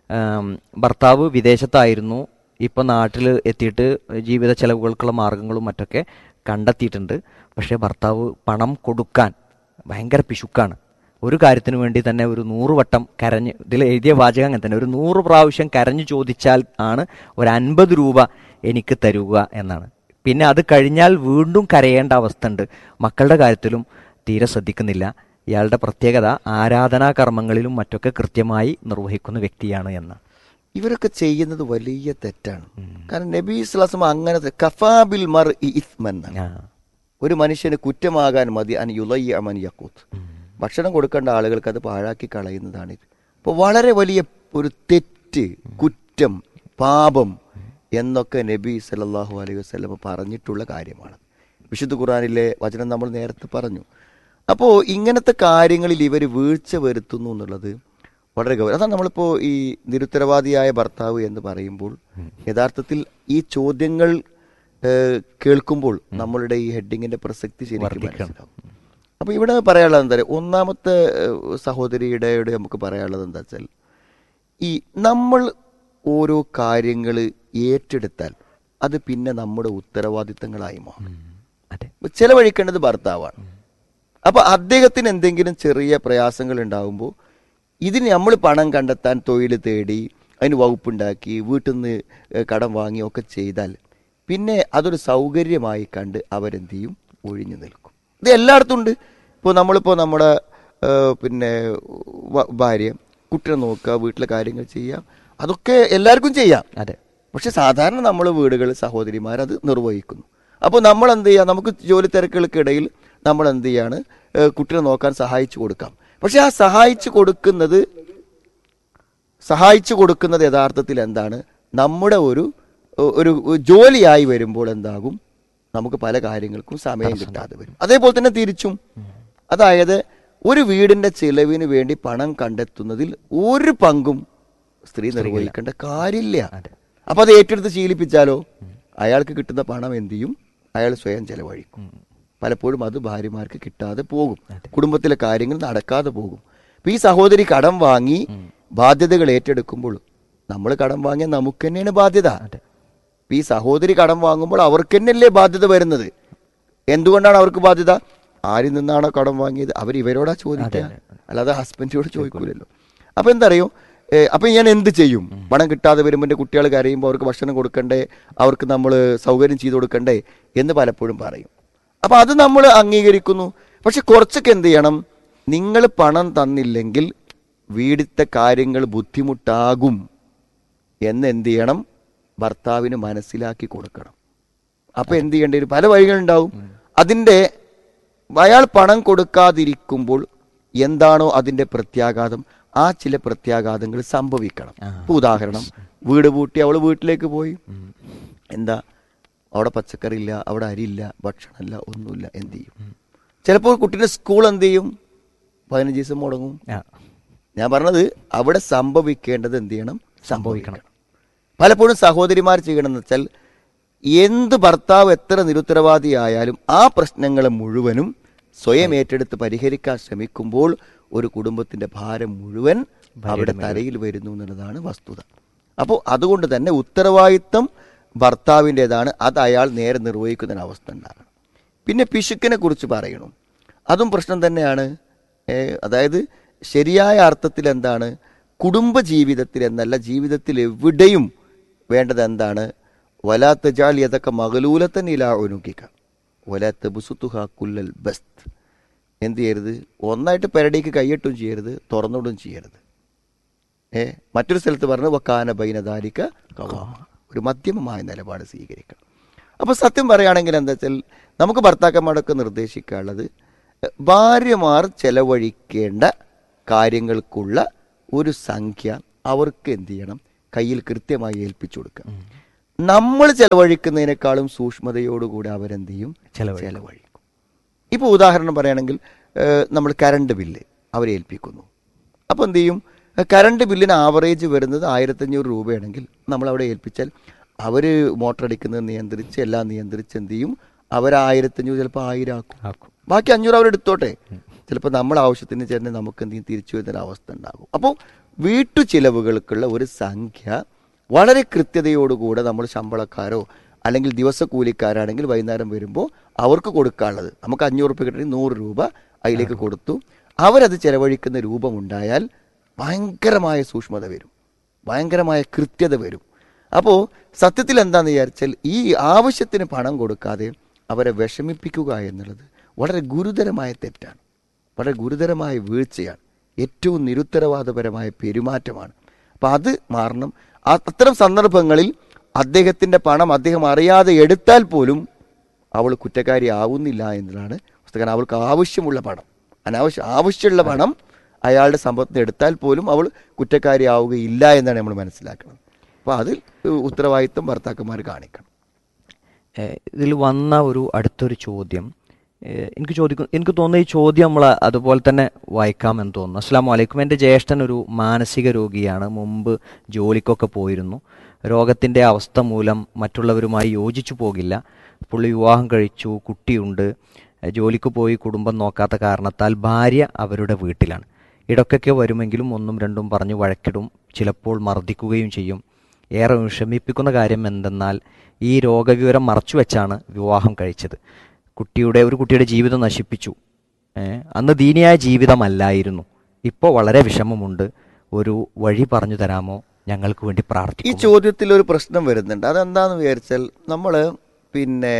ഭർത്താവ് വിദേശത്തായിരുന്നു, ഇപ്പം നാട്ടിൽ എത്തിയിട്ട് ജീവിത ചെലവുകൾക്കുള്ള മാർഗങ്ങളും മറ്റൊക്കെ കണ്ടെത്തിയിട്ടുണ്ട്. പക്ഷേ ഭർത്താവ് പണം കൊടുക്കാൻ ഭയങ്കര പിശുക്കാണ്. ഒരു കാര്യത്തിന് വേണ്ടി തന്നെ ഒരു നൂറ് വട്ടം കരഞ്ഞ്, ഇതിൽ എഴുതിയ വാചകം അങ്ങനെ തന്നെ, ഒരു നൂറ് പ്രാവശ്യം കരഞ്ഞു ചോദിച്ചാൽ ആണ് ഒരു അൻപത് രൂപ എനിക്ക് തരുക എന്നാണ്. പിന്നെ അത് കഴിഞ്ഞാൽ വീണ്ടും കരയേണ്ട അവസ്ഥ ഉണ്ട്. മക്കളുടെ കാര്യത്തിലും തീരെ ശ്രദ്ധിക്കുന്നില്ല. ഇയാളുടെ പ്രത്യേകത ആരാധനാ കർമ്മങ്ങളിലും മറ്റൊക്കെ കൃത്യമായി നിർവഹിക്കുന്ന വ്യക്തിയാണ് എന്ന്.
ഇവരൊക്കെ ചെയ്യുന്നത് വലിയ തെറ്റാണ്. കാരണം നബി സ്വല്ലല്ലാഹു അങ്ങനെ കഫാബിൽ മർ ഇസ്മൻ, ഒരു മനുഷ്യന് കുറ്റമാകാൻ മതി അൻ യുളയ്യ മൻ യഖൂത്ത്, ഭക്ഷണം കൊടുക്കേണ്ട ആളുകൾക്ക് അത് പാഴാക്കി കളയുന്നതാണ് ഇത്. അപ്പോൾ വളരെ വലിയ ഒരു തെറ്റ്, കുറ്റം, പാപം എന്നൊക്കെ നബി സല്ലല്ലാഹു അലൈഹി വസല്ലം പറഞ്ഞിട്ടുള്ള കാര്യമാണ്. വിശുദ്ധ ഖുർആനിലെ വചനം നമ്മൾ നേരത്തെ പറഞ്ഞു. അപ്പോൾ ഇങ്ങനത്തെ കാര്യങ്ങളിൽ ഇവർ വീഴ്ച വരുത്തുന്നു എന്നുള്ളത് വളരെ ഗൗരവം. അതാണ് നമ്മളിപ്പോൾ ഈ നിരുത്തരവാദിയായ ഭർത്താവ് എന്ന് പറയുമ്പോൾ യഥാർത്ഥത്തിൽ ഈ ചോദ്യങ്ങൾ കേൾക്കുമ്പോൾ നമ്മളുടെ ഈ ഹെഡിങ്ങിന്റെ പ്രസക്തി ശരിക്കും മനസ്സിലാവും. അപ്പോൾ ഇവിടെ പറയാനുള്ളത് എന്താ പറയുക, ഒന്നാമത്തെ സഹോദരിയുടെ നമുക്ക് പറയാനുള്ളത് എന്താ വെച്ചാൽ, ഈ നമ്മൾ ഓരോ കാര്യങ്ങൾ ഏറ്റെടുത്താൽ അത് പിന്നെ നമ്മുടെ ഉത്തരവാദിത്തങ്ങളായി മാറും. ചെലവഴിക്കേണ്ടത് ഭർത്താവാണ്. അപ്പൊ അദ്ദേഹത്തിന് എന്തെങ്കിലും ചെറിയ പ്രയാസങ്ങൾ ഉണ്ടാകുമ്പോൾ ഇതിന് നമ്മൾ പണം കണ്ടെത്താൻ തൊഴിൽ തേടി അതിന് വകുപ്പുണ്ടാക്കി വീട്ടിൽ നിന്ന് കടം വാങ്ങിയൊക്കെ ചെയ്താൽ പിന്നെ അതൊരു സൗകര്യമായി കണ്ട് അവരെന്ത് ചെയ്യും, ഒഴിഞ്ഞു നിൽക്കും. ഇത് എല്ലായിടത്തും ഉണ്ട്. ഇപ്പോൾ നമ്മളിപ്പോൾ നമ്മുടെ പിന്നെ ഭാര്യ കുട്ടിയെ നോക്കുക, വീട്ടിലെ കാര്യങ്ങൾ ചെയ്യാം, അതൊക്കെ എല്ലാവർക്കും ചെയ്യാം.
അതെ. പക്ഷെ
സാധാരണ നമ്മൾ വീടുകളിൽ സഹോദരിമാരത് നിർവഹിക്കുന്നു. അപ്പോൾ നമ്മൾ എന്ത് ചെയ്യാം, നമുക്ക് ജോലി തിരക്കുകൾക്കിടയിൽ നമ്മൾ എന്ത് ചെയ്യാണ്, കുട്ടിയെ നോക്കാൻ സഹായിച്ചു കൊടുക്കാം. പക്ഷെ ആ സഹായിച്ചു കൊടുക്കുന്നത് സഹായിച്ചു കൊടുക്കുന്നത് യഥാർത്ഥത്തിൽ എന്താണ്, നമ്മുടെ ഒരു ഒരു ജോലിയായി വരുമ്പോൾ എന്താകും, നമുക്ക് പല കാര്യങ്ങൾക്കും സമയം കിട്ടാതെ വരും. അതേപോലെ തന്നെ തിരിച്ചും, അതായത് ഒരു വീടിന്റെ ചിലവിന് വേണ്ടി പണം കണ്ടെത്തുന്നതിൽ ഒരു പങ്കും സ്ത്രീ നിർവഹിക്കേണ്ട കാര്യമില്ല. അപ്പൊ അത് ഏറ്റെടുത്ത് ശീലിപ്പിച്ചാലോ അയാൾക്ക് കിട്ടുന്ന പണം എന്ത് ചെയ്യും, അയാൾ സ്വയം ചെലവഴിക്കും. പലപ്പോഴും അത് ഭാര്യമാർക്ക് കിട്ടാതെ പോകും, കുടുംബത്തിലെ കാര്യങ്ങൾ നടക്കാതെ പോകും. അപ്പൊ ഈ സഹോദരി കടം വാങ്ങി ബാധ്യതകൾ ഏറ്റെടുക്കുമ്പോൾ, നമ്മൾ കടം വാങ്ങിയാൽ നമുക്ക് തന്നെയാണ് ബാധ്യത. ഈ സഹോദരി കടം വാങ്ങുമ്പോൾ അവർക്ക് തന്നെയല്ലേ ബാധ്യത വരുന്നത്. എന്തുകൊണ്ടാണ് അവർക്ക് ബാധ്യത? ആരിൽ നിന്നാണോ കടം വാങ്ങിയത് അവർ ഇവരോടാ ചോദിക്കുക, അല്ലാതെ ഹസ്ബൻഡിനോട് ചോദിക്കൂലല്ലോ. അപ്പൊ എന്താ അറിയോ, അപ്പൊ ഞാൻ എന്ത് ചെയ്യും, പണം കിട്ടാതെ വരുമ്പോൾ എൻ്റെ കുട്ടികൾ കരയുമ്പോൾ അവർക്ക് ഭക്ഷണം കൊടുക്കണ്ടേ, അവർക്ക് നമ്മൾ സൗകര്യം ചെയ്തു കൊടുക്കണ്ടേ എന്ന് പലപ്പോഴും പറയും. അപ്പൊ അത് നമ്മൾ അംഗീകരിക്കുന്നു. പക്ഷെ കുറച്ചൊക്കെ എന്ത് ചെയ്യണം, നിങ്ങൾ പണം തന്നില്ലെങ്കിൽ വീടിത്തെ കാര്യങ്ങൾ ബുദ്ധിമുട്ടാകും എന്ന് എന്ത് ചെയ്യണം, ഭർത്താവിന് മനസ്സിലാക്കി കൊടുക്കണം. അപ്പൊ എന്ത് ചെയ്യേണ്ടി വരും, പല വഴികളുണ്ടാവും. അതിൻ്റെ അയാൾ പണം കൊടുക്കാതിരിക്കുമ്പോൾ എന്താണോ അതിൻ്റെ പ്രത്യാഘാതം, ആ ചില പ്രത്യാഘാതങ്ങൾ സംഭവിക്കണം. ഇപ്പൊ ഉദാഹരണം, വീട് പൂട്ടി അവൾ വീട്ടിലേക്ക് പോയി, എന്താ അവിടെ പച്ചക്കറി ഇല്ല, അവിടെ അരിയില്ല, ഭക്ഷണമില്ല, ഒന്നുമില്ല, എന്ത് ചെയ്യും? ചിലപ്പോൾ കുട്ടീൻ്റെ സ്കൂൾ എന്ത് ചെയ്യും, പതിനഞ്ച് ദിവസം മുടങ്ങും. ഞാൻ പറഞ്ഞത് അവിടെ സംഭവിക്കേണ്ടത് എന്ത് ചെയ്യണം, സംഭവിക്കണം. പലപ്പോഴും സഹോദരിമാർ ചെയ്യണമെന്ന് വെച്ചാൽ, എന്ത് ഭർത്താവ് എത്ര നിരുത്തരവാദിയായാലും ആ പ്രശ്നങ്ങൾ മുഴുവനും സ്വയം ഏറ്റെടുത്ത് പരിഹരിക്കാൻ ശ്രമിക്കുമ്പോൾ ഒരു കുടുംബത്തിന്റെ ഭാരം മുഴുവൻ അവിടെ തലയിൽ വരുന്നു എന്നുള്ളതാണ് വസ്തുത. അപ്പോൾ അതുകൊണ്ട് തന്നെ ഉത്തരവാദിത്തം ഭർത്താവിൻ്റെതാണ്, അത് അയാൾ നേരെ നിർവഹിക്കുന്ന അവസ്ഥ ഉണ്ടാകണം. പിന്നെ പിശുക്കിനെ കുറിച്ച് പറയണം, അതും പ്രശ്നം തന്നെയാണ്. അതായത് ശരിയായ അർത്ഥത്തിൽ എന്താണ്, കുടുംബ ജീവിതത്തിൽ എന്നല്ല, ജീവിതത്തിൽ എവിടെയും വേണ്ടത് എന്താണ്, വലാത്ത ജാലി അതൊക്കെ മകലൂലത്തൻ ഇലാ ഒനുക്കിക്ക വലാത്ത ബുസുത്തുഹ കുല്ലൽ ബസ്ത്. എന്ത് ചെയ്യരുത്, ഒന്നായിട്ട് പെരടിക്ക് കൈയിട്ടും ചെയ്യരുത്, തുറന്നിടും ചെയ്യരുത്. ഏ മറ്റൊരു സ്ഥലത്ത് പറഞ്ഞു വക്കാന ബൈനദാലിക ഖവാമ, ഒരു മധ്യമമായ നിലപാട് സ്വീകരിക്കണം. അപ്പോൾ സത്യം പറയുകയാണെങ്കിൽ എന്താ വെച്ചാൽ, നമുക്ക് ഭർത്താക്കന്മാരൊക്കെ നിർദ്ദേശിക്കാനുള്ളത്, ഭാര്യമാർ ചെലവഴിക്കേണ്ട കാര്യങ്ങൾക്കുള്ള ഒരു സംഖ്യ അവർക്ക് എന്ത് ചെയ്യണം, കയ്യിൽ കൃത്യമായി ഏൽപ്പിച്ചു കൊടുക്കുക. നമ്മൾ ചെലവഴിക്കുന്നതിനേക്കാളും സൂക്ഷ്മതയോടുകൂടി അവരെന്ത് ചെയ്യും? ചെലവഴിക്കും. ഇപ്പോൾ ഉദാഹരണം പറയുകയാണെങ്കിൽ നമ്മൾ കറണ്ട് ബില്ല് അവരെ ഏൽപ്പിക്കുന്നു. അപ്പോൾ എന്ത് ചെയ്യും? കറണ്ട് ബില്ലിന് ആവറേജ് വരുന്നത് ആയിരത്തഞ്ഞൂറ് രൂപയാണെങ്കിൽ നമ്മൾ അവിടെ ഏൽപ്പിച്ചാൽ അവർ മോട്ടർ അടിക്കുന്നത് നിയന്ത്രിച്ച് എല്ലാം നിയന്ത്രിച്ച് എന്ത് ചെയ്യും? അവർ ആയിരത്തഞ്ഞൂറ് ചിലപ്പോൾ ആയിരം ആക്കും, ബാക്കി അഞ്ഞൂറ് അവർ എടുത്തോട്ടെ. ചിലപ്പോൾ നമ്മുടെ ആവശ്യത്തിന് ചേർന്ന് നമുക്ക് എന്തെങ്കിലും തിരിച്ചു വരുന്ന അവസ്ഥ ഉണ്ടാകും. അപ്പോൾ വീട്ടു ചിലവുകൾക്കുള്ള ഒരു സംഖ്യ വളരെ കൃത്യതയോടുകൂടെ നമ്മൾ ശമ്പളക്കാരോ അല്ലെങ്കിൽ ദിവസക്കൂലിക്കാരാണെങ്കിൽ വൈകുന്നേരം വരുമ്പോൾ അവർക്ക് കൊടുക്കാനുള്ളത് നമുക്ക് അഞ്ഞൂറ് രൂപ കിട്ടണമെങ്കിൽ നൂറ് രൂപ അതിലേക്ക് കൊടുത്തു. അവരത് ചെലവഴിക്കുന്ന രൂപമുണ്ടായാൽ ഭയങ്കരമായ സൂക്ഷ്മത വരും, ഭയങ്കരമായ കൃത്യത വരും. അപ്പോൾ സത്യത്തിൽ എന്താണെന്ന് വിചാരിച്ചാൽ ഈ ആവശ്യത്തിന് പണം കൊടുക്കാതെ അവരെ വിഷമിപ്പിക്കുക എന്നുള്ളത് വളരെ ഗുരുതരമായ തെറ്റാണ്, വളരെ ഗുരുതരമായ വീഴ്ചയാണ്, ഏറ്റവും നിരുത്തരവാദപരമായ പെരുമാറ്റമാണ്. അപ്പം അത് മാറണം. അത്തരം സന്ദർഭങ്ങളിൽ അദ്ദേഹത്തിൻ്റെ പണം അദ്ദേഹം അറിയാതെ എടുത്താൽ പോലും അവൾ കുറ്റക്കാരി ആവുന്നില്ല എന്നതാണ് പുസ്തകം. അവൾക്ക് ആവശ്യമുള്ള പണം, അനാവശ്യ ആവശ്യമുള്ള പണം അയാളുടെ സമ്പത്തിന് എടുത്താൽ പോലും അവൾ കുറ്റക്കാരി ആവുകയില്ല എന്നാണ് നമ്മൾ മനസ്സിലാക്കണം. അപ്പോൾ അതിൽ ഉത്തരവാദിത്വം ഭർത്താക്കന്മാർ കാണിക്കണം.
ഇതിൽ വന്ന ഒരു അടുത്തൊരു ചോദ്യം എനിക്ക് ചോദിക്കും എനിക്ക് തോന്നുന്നു ഈ ചോദ്യം നമ്മൾ അതുപോലെ തന്നെ വായിക്കാമെന്ന് തോന്നുന്നു. അസ്സലാമു അലൈക്കും. എൻ്റെ ജ്യേഷ്ഠൻ ഒരു മാനസിക രോഗിയാണ്. മുമ്പ് ജോലിക്കൊക്കെ പോയിരുന്നു. രോഗത്തിൻ്റെ അവസ്ഥ മൂലം മറ്റുള്ളവരുമായി യോജിച്ചു പോകില്ല. പുള്ളി വിവാഹം കഴിച്ചു, കുട്ടിയുണ്ട്. ജോലിക്ക് പോയി കുടുംബം നോക്കാത്ത കാരണത്താൽ ഭാര്യ അവരുടെ വീട്ടിലാണ്. ഇടയ്ക്കൊക്കെ വരുമെങ്കിലും ഒന്നും രണ്ടും പറഞ്ഞ് വഴക്കിടും, ചിലപ്പോൾ മർദ്ദിക്കുകയും ചെയ്യും. ഏറെ വിഷമിപ്പിക്കുന്ന കാര്യം എന്തെന്നാൽ ഈ രോഗവിവരം മറച്ചു വെച്ചാണ് വിവാഹം കഴിച്ചത്. കുട്ടിയുടെ ഒരു കുട്ടിയുടെ ജീവിതം നശിപ്പിച്ചു. അന്ന് ദീനിയായ ജീവിതമല്ലായിരുന്നു. ഇപ്പോൾ വളരെ വിഷമമുണ്ട്. ഒരു വഴി പറഞ്ഞു തരാമോ? ഞങ്ങൾക്ക് വേണ്ടി പ്രാർത്ഥിക്കും.
ഈ ചോദ്യത്തിൽ ഒരു പ്രശ്നം വരുന്നുണ്ട്. അതെന്താന്ന് വിചാരിച്ചാൽ നമ്മൾ പിന്നെ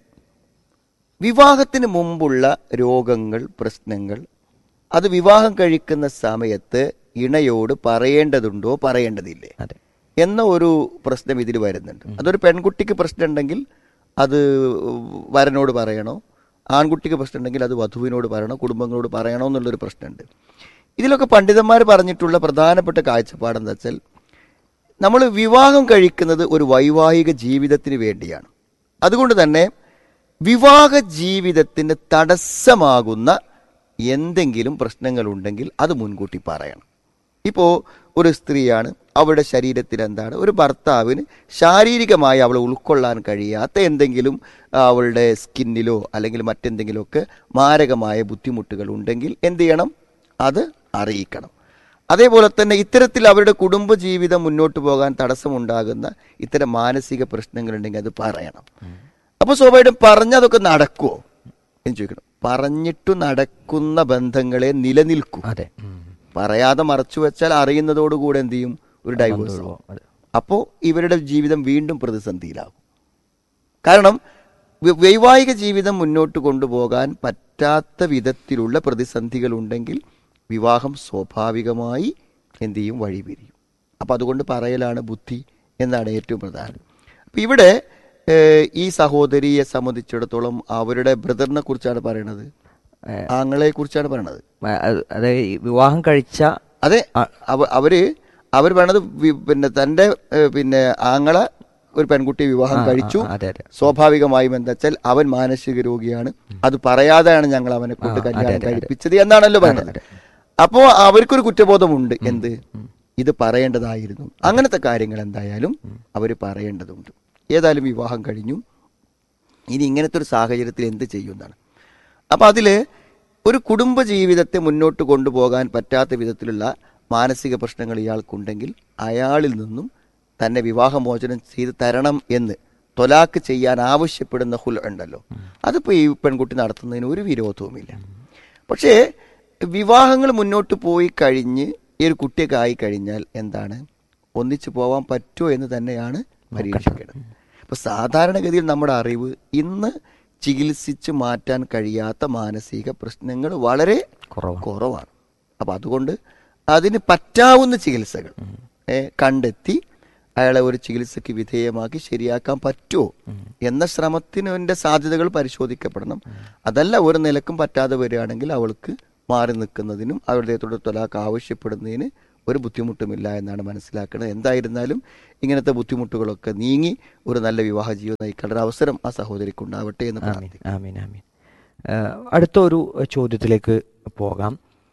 വിവാഹത്തിന് മുമ്പുള്ള രോഗങ്ങൾ, പ്രശ്നങ്ങൾ അത് വിവാഹം കഴിക്കുന്ന സമയത്ത് ഇണയോട് പറയേണ്ടതുണ്ടോ പറയേണ്ടതില്ലേ എന്ന ഒരു പ്രശ്നം ഇതിൽ വരുന്നുണ്ട്. അതൊരു പെൺകുട്ടിക്ക് പ്രശ്നം ഉണ്ടെങ്കിൽ അത് വരനോട് പറയണോ, ആൺകുട്ടിക്ക് പ്രശ്നം ഉണ്ടെങ്കിൽ അത് വധുവിനോട് പറയണോ, കുടുംബങ്ങളോട് പറയണോ എന്നുള്ളൊരു പ്രശ്നമുണ്ട്. ഇതിലൊക്കെ പണ്ഡിതന്മാർ പറഞ്ഞിട്ടുള്ള പ്രധാനപ്പെട്ട കാഴ്ചപ്പാടെന്ന് വെച്ചാൽ നമ്മൾ വിവാഹം കഴിക്കുന്നത് ഒരു വൈവാഹിക ജീവിതത്തിന് വേണ്ടിയാണ്. അതുകൊണ്ട് തന്നെ വിവാഹ ജീവിതത്തിന് തടസ്സമാകുന്ന എന്തെങ്കിലും പ്രശ്നങ്ങളുണ്ടെങ്കിൽ അത് മുൻകൂട്ടി പറയണം. ഇപ്പോൾ ഒരു സ്ത്രീയാണ്, അവളുടെ ശരീരത്തിൽ എന്താണ്, ഒരു ഭർത്താവിന് ശാരീരികമായി അവളെ ഉൾക്കൊള്ളാൻ കഴിയാത്ത എന്തെങ്കിലും അവളുടെ സ്കിന്നിലോ അല്ലെങ്കിൽ മറ്റെന്തെങ്കിലുമൊക്കെ മാരകമായ ബുദ്ധിമുട്ടുകൾ ഉണ്ടെങ്കിൽ എന്ത് ചെയ്യണം? അത് അറിയിക്കണം. അതേപോലെ തന്നെ ഇത്തരത്തിൽ അവരുടെ കുടുംബജീവിതം മുന്നോട്ട് പോകാൻ തടസ്സമുണ്ടാകുന്ന ഇത്തരം മാനസിക പ്രശ്നങ്ങളുണ്ടെങ്കിൽ അത് പറയണം. അപ്പോൾ സ്വാഭാവികം പറഞ്ഞതൊക്കെ നടക്കുമോ എന്ന് ചോദിക്കണം. പറഞ്ഞിട്ടു നടക്കുന്ന ബന്ധങ്ങളെ നിലനിൽക്കും.
അതെ,
പറയാതെ മറച്ചു വെച്ചാൽ അറിയുന്നതോടുകൂടെ എന്ത് ചെയ്യും? ഒരു ഡൈവേഴ്സ്. അപ്പോൾ ഇവരുടെ ജീവിതം വീണ്ടും പ്രതിസന്ധിയിലാകും. കാരണം വൈവാഹിക ജീവിതം മുന്നോട്ട് കൊണ്ടുപോകാൻ പറ്റാത്ത വിധത്തിലുള്ള പ്രതിസന്ധികൾ ഉണ്ടെങ്കിൽ വിവാഹം സ്വാഭാവികമായി എന്ത് ചെയ്യും? വഴിപിരിയും. അപ്പം അതുകൊണ്ട് പറയലാണ് ബുദ്ധി എന്നാണ് ഏറ്റവും പ്രധാനം. അപ്പം ഇവിടെ ഈ സഹോദരിയെ സംബന്ധിച്ചിടത്തോളം അവരുടെ ബ്രദറിനെ കുറിച്ചാണ് പറയണത്, ആങ്ങളെ കുറിച്ചാണ് പറയണത്.
അതെ, വിവാഹം കഴിച്ച
അതെ അവര് അവർ പറയണത് പിന്നെ തൻ്റെ പിന്നെ ആങ്ങളെ ഒരു പെൺകുട്ടിയെ വിവാഹം കഴിച്ചു. സ്വാഭാവികമായും എന്താ വെച്ചാൽ അവൻ മാനസിക രോഗിയാണ്, അത് പറയാതെയാണ് ഞങ്ങൾ അവനെ കൊണ്ട് കല്യാണം കഴിപ്പിച്ചത് എന്നാണല്ലോ പറയുന്നത്. അപ്പോ അവർക്കൊരു കുറ്റബോധമുണ്ട്. എന്ത്? ഇത് പറയേണ്ടതായിരുന്നു. അങ്ങനത്തെ കാര്യങ്ങൾ എന്തായാലും അവർ പറയേണ്ടതുണ്ട്. ഏതായാലും വിവാഹം കഴിഞ്ഞു, ഇനി ഇങ്ങനത്തെ ഒരു സാഹചര്യത്തിൽ എന്ത് ചെയ്യുന്നതാണ്. അപ്പം അതിൽ ഒരു കുടുംബജീവിതത്തെ മുന്നോട്ട് കൊണ്ടുപോകാൻ പറ്റാത്ത വിധത്തിലുള്ള മാനസിക പ്രശ്നങ്ങൾ ഇയാൾക്കുണ്ടെങ്കിൽ അയാളിൽ നിന്നും തന്നെ വിവാഹമോചനം ചെയ്ത് തരണം എന്ന് തൊലാക്ക് ചെയ്യാൻ ആവശ്യപ്പെടുന്ന ഹുൽ ഉണ്ടല്ലോ, അതിപ്പോൾ ഈ പെൺകുട്ടി നടത്തുന്നതിന് ഒരു വിരോധവുമില്ല. പക്ഷേ വിവാഹങ്ങൾ മുന്നോട്ട് പോയി കഴിഞ്ഞ് ഈ ഒരു കുട്ടിയൊക്കെ ആയി കഴിഞ്ഞാൽ എന്താണ്, ഒന്നിച്ചു പോകാൻ പറ്റുമോ എന്ന് തന്നെയാണ് പരീക്ഷിക്കേണ്ടത്. ഇപ്പോൾ സാധാരണഗതിയിൽ നമ്മുടെ അറിവ് ഇന്ന് ചികിത്സിച്ച് മാറ്റാൻ കഴിയാത്ത മാനസിക പ്രശ്നങ്ങൾ വളരെ കുറവാണ്. അപ്പം അതുകൊണ്ട് അതിന് പറ്റാവുന്ന ചികിത്സകൾ കണ്ടെത്തി അയാളെ ഒരു ചികിത്സയ്ക്ക് വിധേയമാക്കി ശരിയാക്കാൻ പറ്റുമോ എന്ന ശ്രമത്തിൻ്റെ സാധ്യതകൾ പരിശോധിക്കപ്പെടണം. അതല്ല ഒരു നിലക്കും പറ്റാതെ വരികയാണെങ്കിൽ അവൾക്ക് മാറി നിൽക്കുന്നതിനും അവരുടെ തൊലാക്ക് ആവശ്യപ്പെടുന്നതിന് ഒരു ബുദ്ധിമുട്ടുമില്ല എന്നാണ് മനസ്സിലാക്കുന്നത്. എന്തായിരുന്നാലും ഇങ്ങനത്തെ ബുദ്ധിമുട്ടുകളൊക്കെ നീങ്ങി ഒരു നല്ല വിവാഹ ജീവിതം നയിക്കാനുള്ള അവസരം ആ സഹോദരിക്ക് ഉണ്ടാവട്ടെ എന്ന് പ്രാർത്ഥിക്കുന്നു.
ആമീൻ ആമീൻ. അടുത്ത ഒരു ചോദ്യത്തിലേക്ക് പോകാം.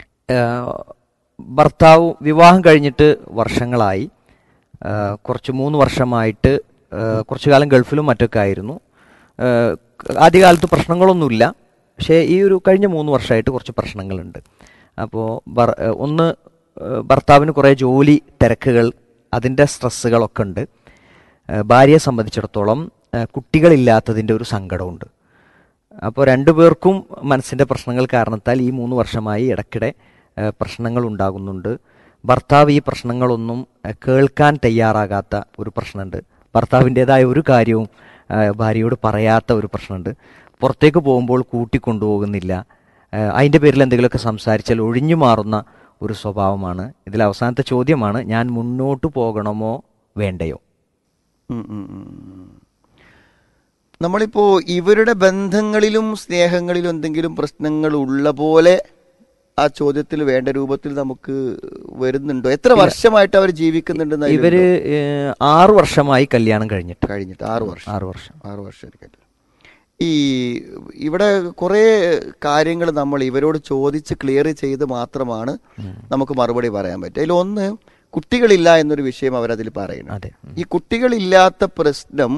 ഭർത്താവ് വിവാഹം കഴിഞ്ഞിട്ട് വർഷങ്ങളായി, കുറച്ച് മൂന്ന് വർഷമായിട്ട് കുറച്ചു കാലം ഗൾഫിലും മറ്റൊക്കെ ആയിരുന്നു. ആദ്യകാലത്ത് പ്രശ്നങ്ങളൊന്നുമില്ല, പക്ഷേ ഈ ഒരു കഴിഞ്ഞ മൂന്ന് വർഷമായിട്ട് കുറച്ച് പ്രശ്നങ്ങളുണ്ട്. അപ്പോൾ ഒന്ന്, ഭർത്താവിന് കുറേ ജോലി തിരക്കുകൾ, അതിൻ്റെ സ്ട്രെസ്സുകളൊക്കെ ഉണ്ട്. ഭാര്യയെ സംബന്ധിച്ചിടത്തോളം കുട്ടികളില്ലാത്തതിൻ്റെ ഒരു സങ്കടമുണ്ട്. അപ്പോൾ രണ്ടുപേർക്കും മനസ്സിൻ്റെ പ്രശ്നങ്ങൾ കാരണത്താൽ ഈ മൂന്ന് വർഷമായി ഇടയ്ക്കിടെ പ്രശ്നങ്ങൾ ഉണ്ടാകുന്നുണ്ട്. ഭർത്താവ് ഈ പ്രശ്നങ്ങളൊന്നും കേൾക്കാൻ തയ്യാറാകാത്ത ഒരു പ്രശ്നമുണ്ട്. ഭർത്താവിൻ്റേതായ ഒരു കാര്യവും ഭാര്യയോട് പറയാത്ത ഒരു പ്രശ്നമുണ്ട്. പുറത്തേക്ക് പോകുമ്പോൾ കൂട്ടിക്കൊണ്ടുപോകുന്നില്ല. അതിൻ്റെ പേരിൽ എന്തെങ്കിലുമൊക്കെ സംസാരിച്ചാൽ ഒഴിഞ്ഞു മാറുന്ന ഒരു സ്വഭാവമാണ്. ഇതിൽ അവസാനത്തെ ചോദ്യമാണ്, ഞാൻ മുന്നോട്ട് പോകണമോ വേണ്ടയോ?
നമ്മളിപ്പോൾ ഇവരുടെ ബന്ധങ്ങളിലും സ്നേഹങ്ങളിലും എന്തെങ്കിലും പ്രശ്നങ്ങൾ ഉള്ള പോലെ ആ ചോദ്യത്തിൽ വേണ്ട രൂപത്തിൽ നമുക്ക് വരുന്നുണ്ടോ? എത്ര വർഷമായിട്ട് അവർ ജീവിക്കുന്നുണ്ടെന്ന്?
ഇവര് ആറു വർഷമായി കല്യാണം കഴിഞ്ഞിട്ട്
കഴിഞ്ഞിട്ട് ആറു വർഷം
ആറു വർഷം
ആറു വർഷം ഈ ഇവിടെ കുറേ കാര്യങ്ങൾ നമ്മൾ ഇവരോട് ചോദിച്ച് ക്ലിയർ ചെയ്ത് മാത്രമാണ് നമുക്ക് മറുപടി പറയാൻ പറ്റുക. അതിലൊന്ന്, കുട്ടികളില്ല എന്നൊരു വിഷയം അവരതിൽ പറയുന്നത്. ഈ കുട്ടികളില്ലാത്ത പ്രശ്നം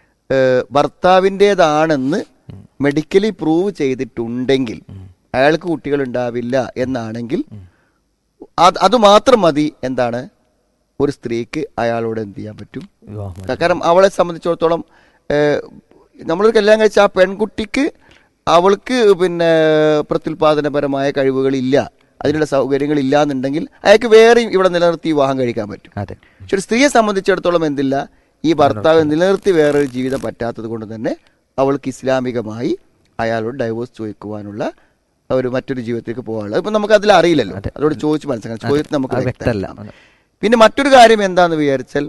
ഭർത്താവിൻ്റെതാണെന്ന് മെഡിക്കലി പ്രൂവ് ചെയ്തിട്ടുണ്ടെങ്കിൽ, അയാൾക്ക് കുട്ടികൾ ഉണ്ടാവില്ല എന്നാണെങ്കിൽ അത് മാത്രം മതി. എന്താണ്, ഒരു സ്ത്രീക്ക് അയാളോട് എന്ത് ചെയ്യാൻ പറ്റും? കാരണം അവളെ സംബന്ധിച്ചിടത്തോളം നമ്മളൊരു കല്യാണം കഴിച്ച ആ പെൺകുട്ടിക്ക് അവൾക്ക് പിന്നെ പ്രത്യുൽപാദനപരമായ കഴിവുകളില്ല, അതിനുള്ള സൗകര്യങ്ങൾ ഇല്ല എന്നുണ്ടെങ്കിൽ അയാൾക്ക് വേറെയും ഇവിടെ നിലനിർത്തി വിവാഹം കഴിക്കാൻ പറ്റും. പക്ഷെ ഒരു സ്ത്രീയെ സംബന്ധിച്ചിടത്തോളം എന്തില്ല, ഈ ഭർത്താവ് നിലനിർത്തി വേറൊരു ജീവിതം പറ്റാത്തത് കൊണ്ട് തന്നെ അവൾക്ക് ഇസ്ലാമികമായി അയാളോട് ഡൈവോഴ്സ് ചോദിക്കുവാനുള്ള ഒരു മറ്റൊരു ജീവിതത്തിലേക്ക് പോകാനുള്ളത് ഇപ്പം നമുക്ക് അതിൽ അറിയില്ലല്ലോ. അതോട് ചോദിച്ച് മനസ്സിലാക്കണം, ചോദ്യത്തിൽ നമുക്ക് വ്യക്തമല്ല. പിന്നെ മറ്റൊരു കാര്യം എന്താന്ന് വിചാരിച്ചാൽ,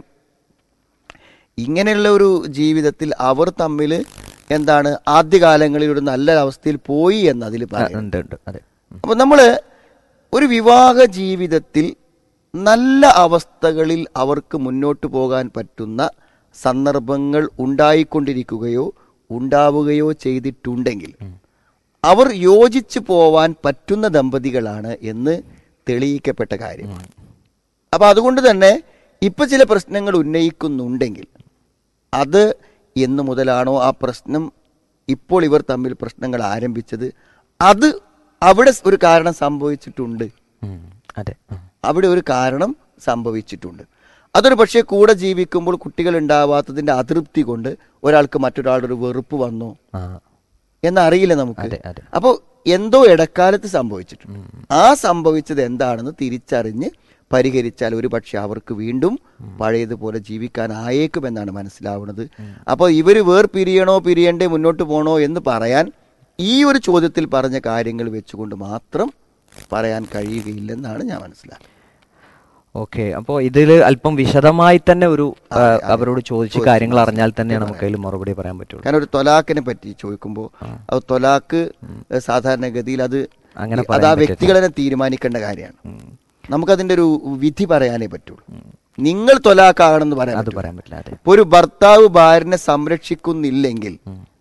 ഇങ്ങനെയുള്ള ഒരു ജീവിതത്തിൽ അവർ തമ്മിൽ എന്താണ് ആദ്യകാലങ്ങളിൽ ഒരു നല്ല അവസ്ഥയിൽ പോയി എന്ന് അതിൽ പറയുന്നുണ്ട്. അപ്പൊ നമ്മള് ഒരു വിവാഹ ജീവിതത്തിൽ നല്ല അവസ്ഥകളിൽ അവർക്ക് മുന്നോട്ട് പോകാൻ പറ്റുന്ന സന്ദർഭങ്ങൾ ഉണ്ടായിക്കൊണ്ടിരിക്കുകയോ ഉണ്ടാവുകയോ ചെയ്തിട്ടുണ്ടെങ്കിൽ അവർ യോജിച്ചു പോവാൻ പറ്റുന്ന ദമ്പതികളാണ് എന്ന് തെളിയിക്കപ്പെട്ട കാര്യമാണ്. അപ്പൊ അതുകൊണ്ട് തന്നെ ഇപ്പൊ ചില പ്രശ്നങ്ങൾ ഉന്നയിക്കുന്നുണ്ടെങ്കിൽ അത് എന്ന് മുതലാണോ ആ പ്രശ്നം ഇപ്പോൾ ഇവർ തമ്മിൽ പ്രശ്നങ്ങൾ ആരംഭിച്ചത്, അത് അവിടെ ഒരു കാരണം സംഭവിച്ചിട്ടുണ്ട്.
അതെ,
അവിടെ ഒരു കാരണം സംഭവിച്ചിട്ടുണ്ട്. അതൊരു പക്ഷേ കൂടെ ജീവിക്കുമ്പോൾ കുട്ടികൾ ഉണ്ടാവാത്തതിന്റെ അതൃപ്തി കൊണ്ട് ഒരാൾക്ക് മറ്റൊരാളുടെ ഒരു വെറുപ്പ് വന്നോ എന്നറിയില്ല നമുക്ക്. അപ്പോൾ എന്തോ ഇടക്കാലത്ത് സംഭവിച്ചിട്ടുണ്ട്. ആ സംഭവിച്ചത് എന്താണെന്ന് തിരിച്ചറിഞ്ഞ് പരിഹരിച്ചാൽ ഒരു പക്ഷെ അവർക്ക് വീണ്ടും പഴയതുപോലെ ജീവിക്കാനായേക്കുമെന്നാണ് മനസ്സിലാവുന്നത്. അപ്പോൾ ഇവര് വേർപിരിയണോ പിരിയണ്ടേ മുന്നോട്ട് പോകണോ എന്ന് പറയാൻ ഈ ഒരു ചോദ്യത്തിൽ പറഞ്ഞ കാര്യങ്ങൾ വെച്ചുകൊണ്ട് മാത്രം പറയാൻ കഴിയുകയില്ലെന്നാണ് ഞാൻ മനസ്സിലാക്കുന്നത്.
ഓക്കെ, അപ്പോൾ ഇതിൽ അല്പം വിശദമായി തന്നെ ഒരു അവരോട് ചോദിച്ച കാര്യങ്ങൾ അറിഞ്ഞാൽ തന്നെ നമുക്ക് അതിൽ മറുപടി പറയാൻ പറ്റുള്ളൂ.
കാരണം ഒരു തൊലാഖിനെ പറ്റി ചോദിക്കുമ്പോൾ അത് തൊലാഖ് സാധാരണഗതിയിൽ അത് അത് ആ വ്യക്തികളെ തീരുമാനിക്കേണ്ട കാര്യമാണ്. നമുക്കതിന്റെ ഒരു വിധി പറയാനേ പറ്റുള്ളൂ. നിങ്ങൾ തൊലാഖാണെന്ന് പറയാൻ
അത് പറയാൻ പറ്റില്ല.
ഇപ്പൊ ഒരു ഭർത്താവ് ഭാര്യനെ സംരക്ഷിക്കുന്നില്ലെങ്കിൽ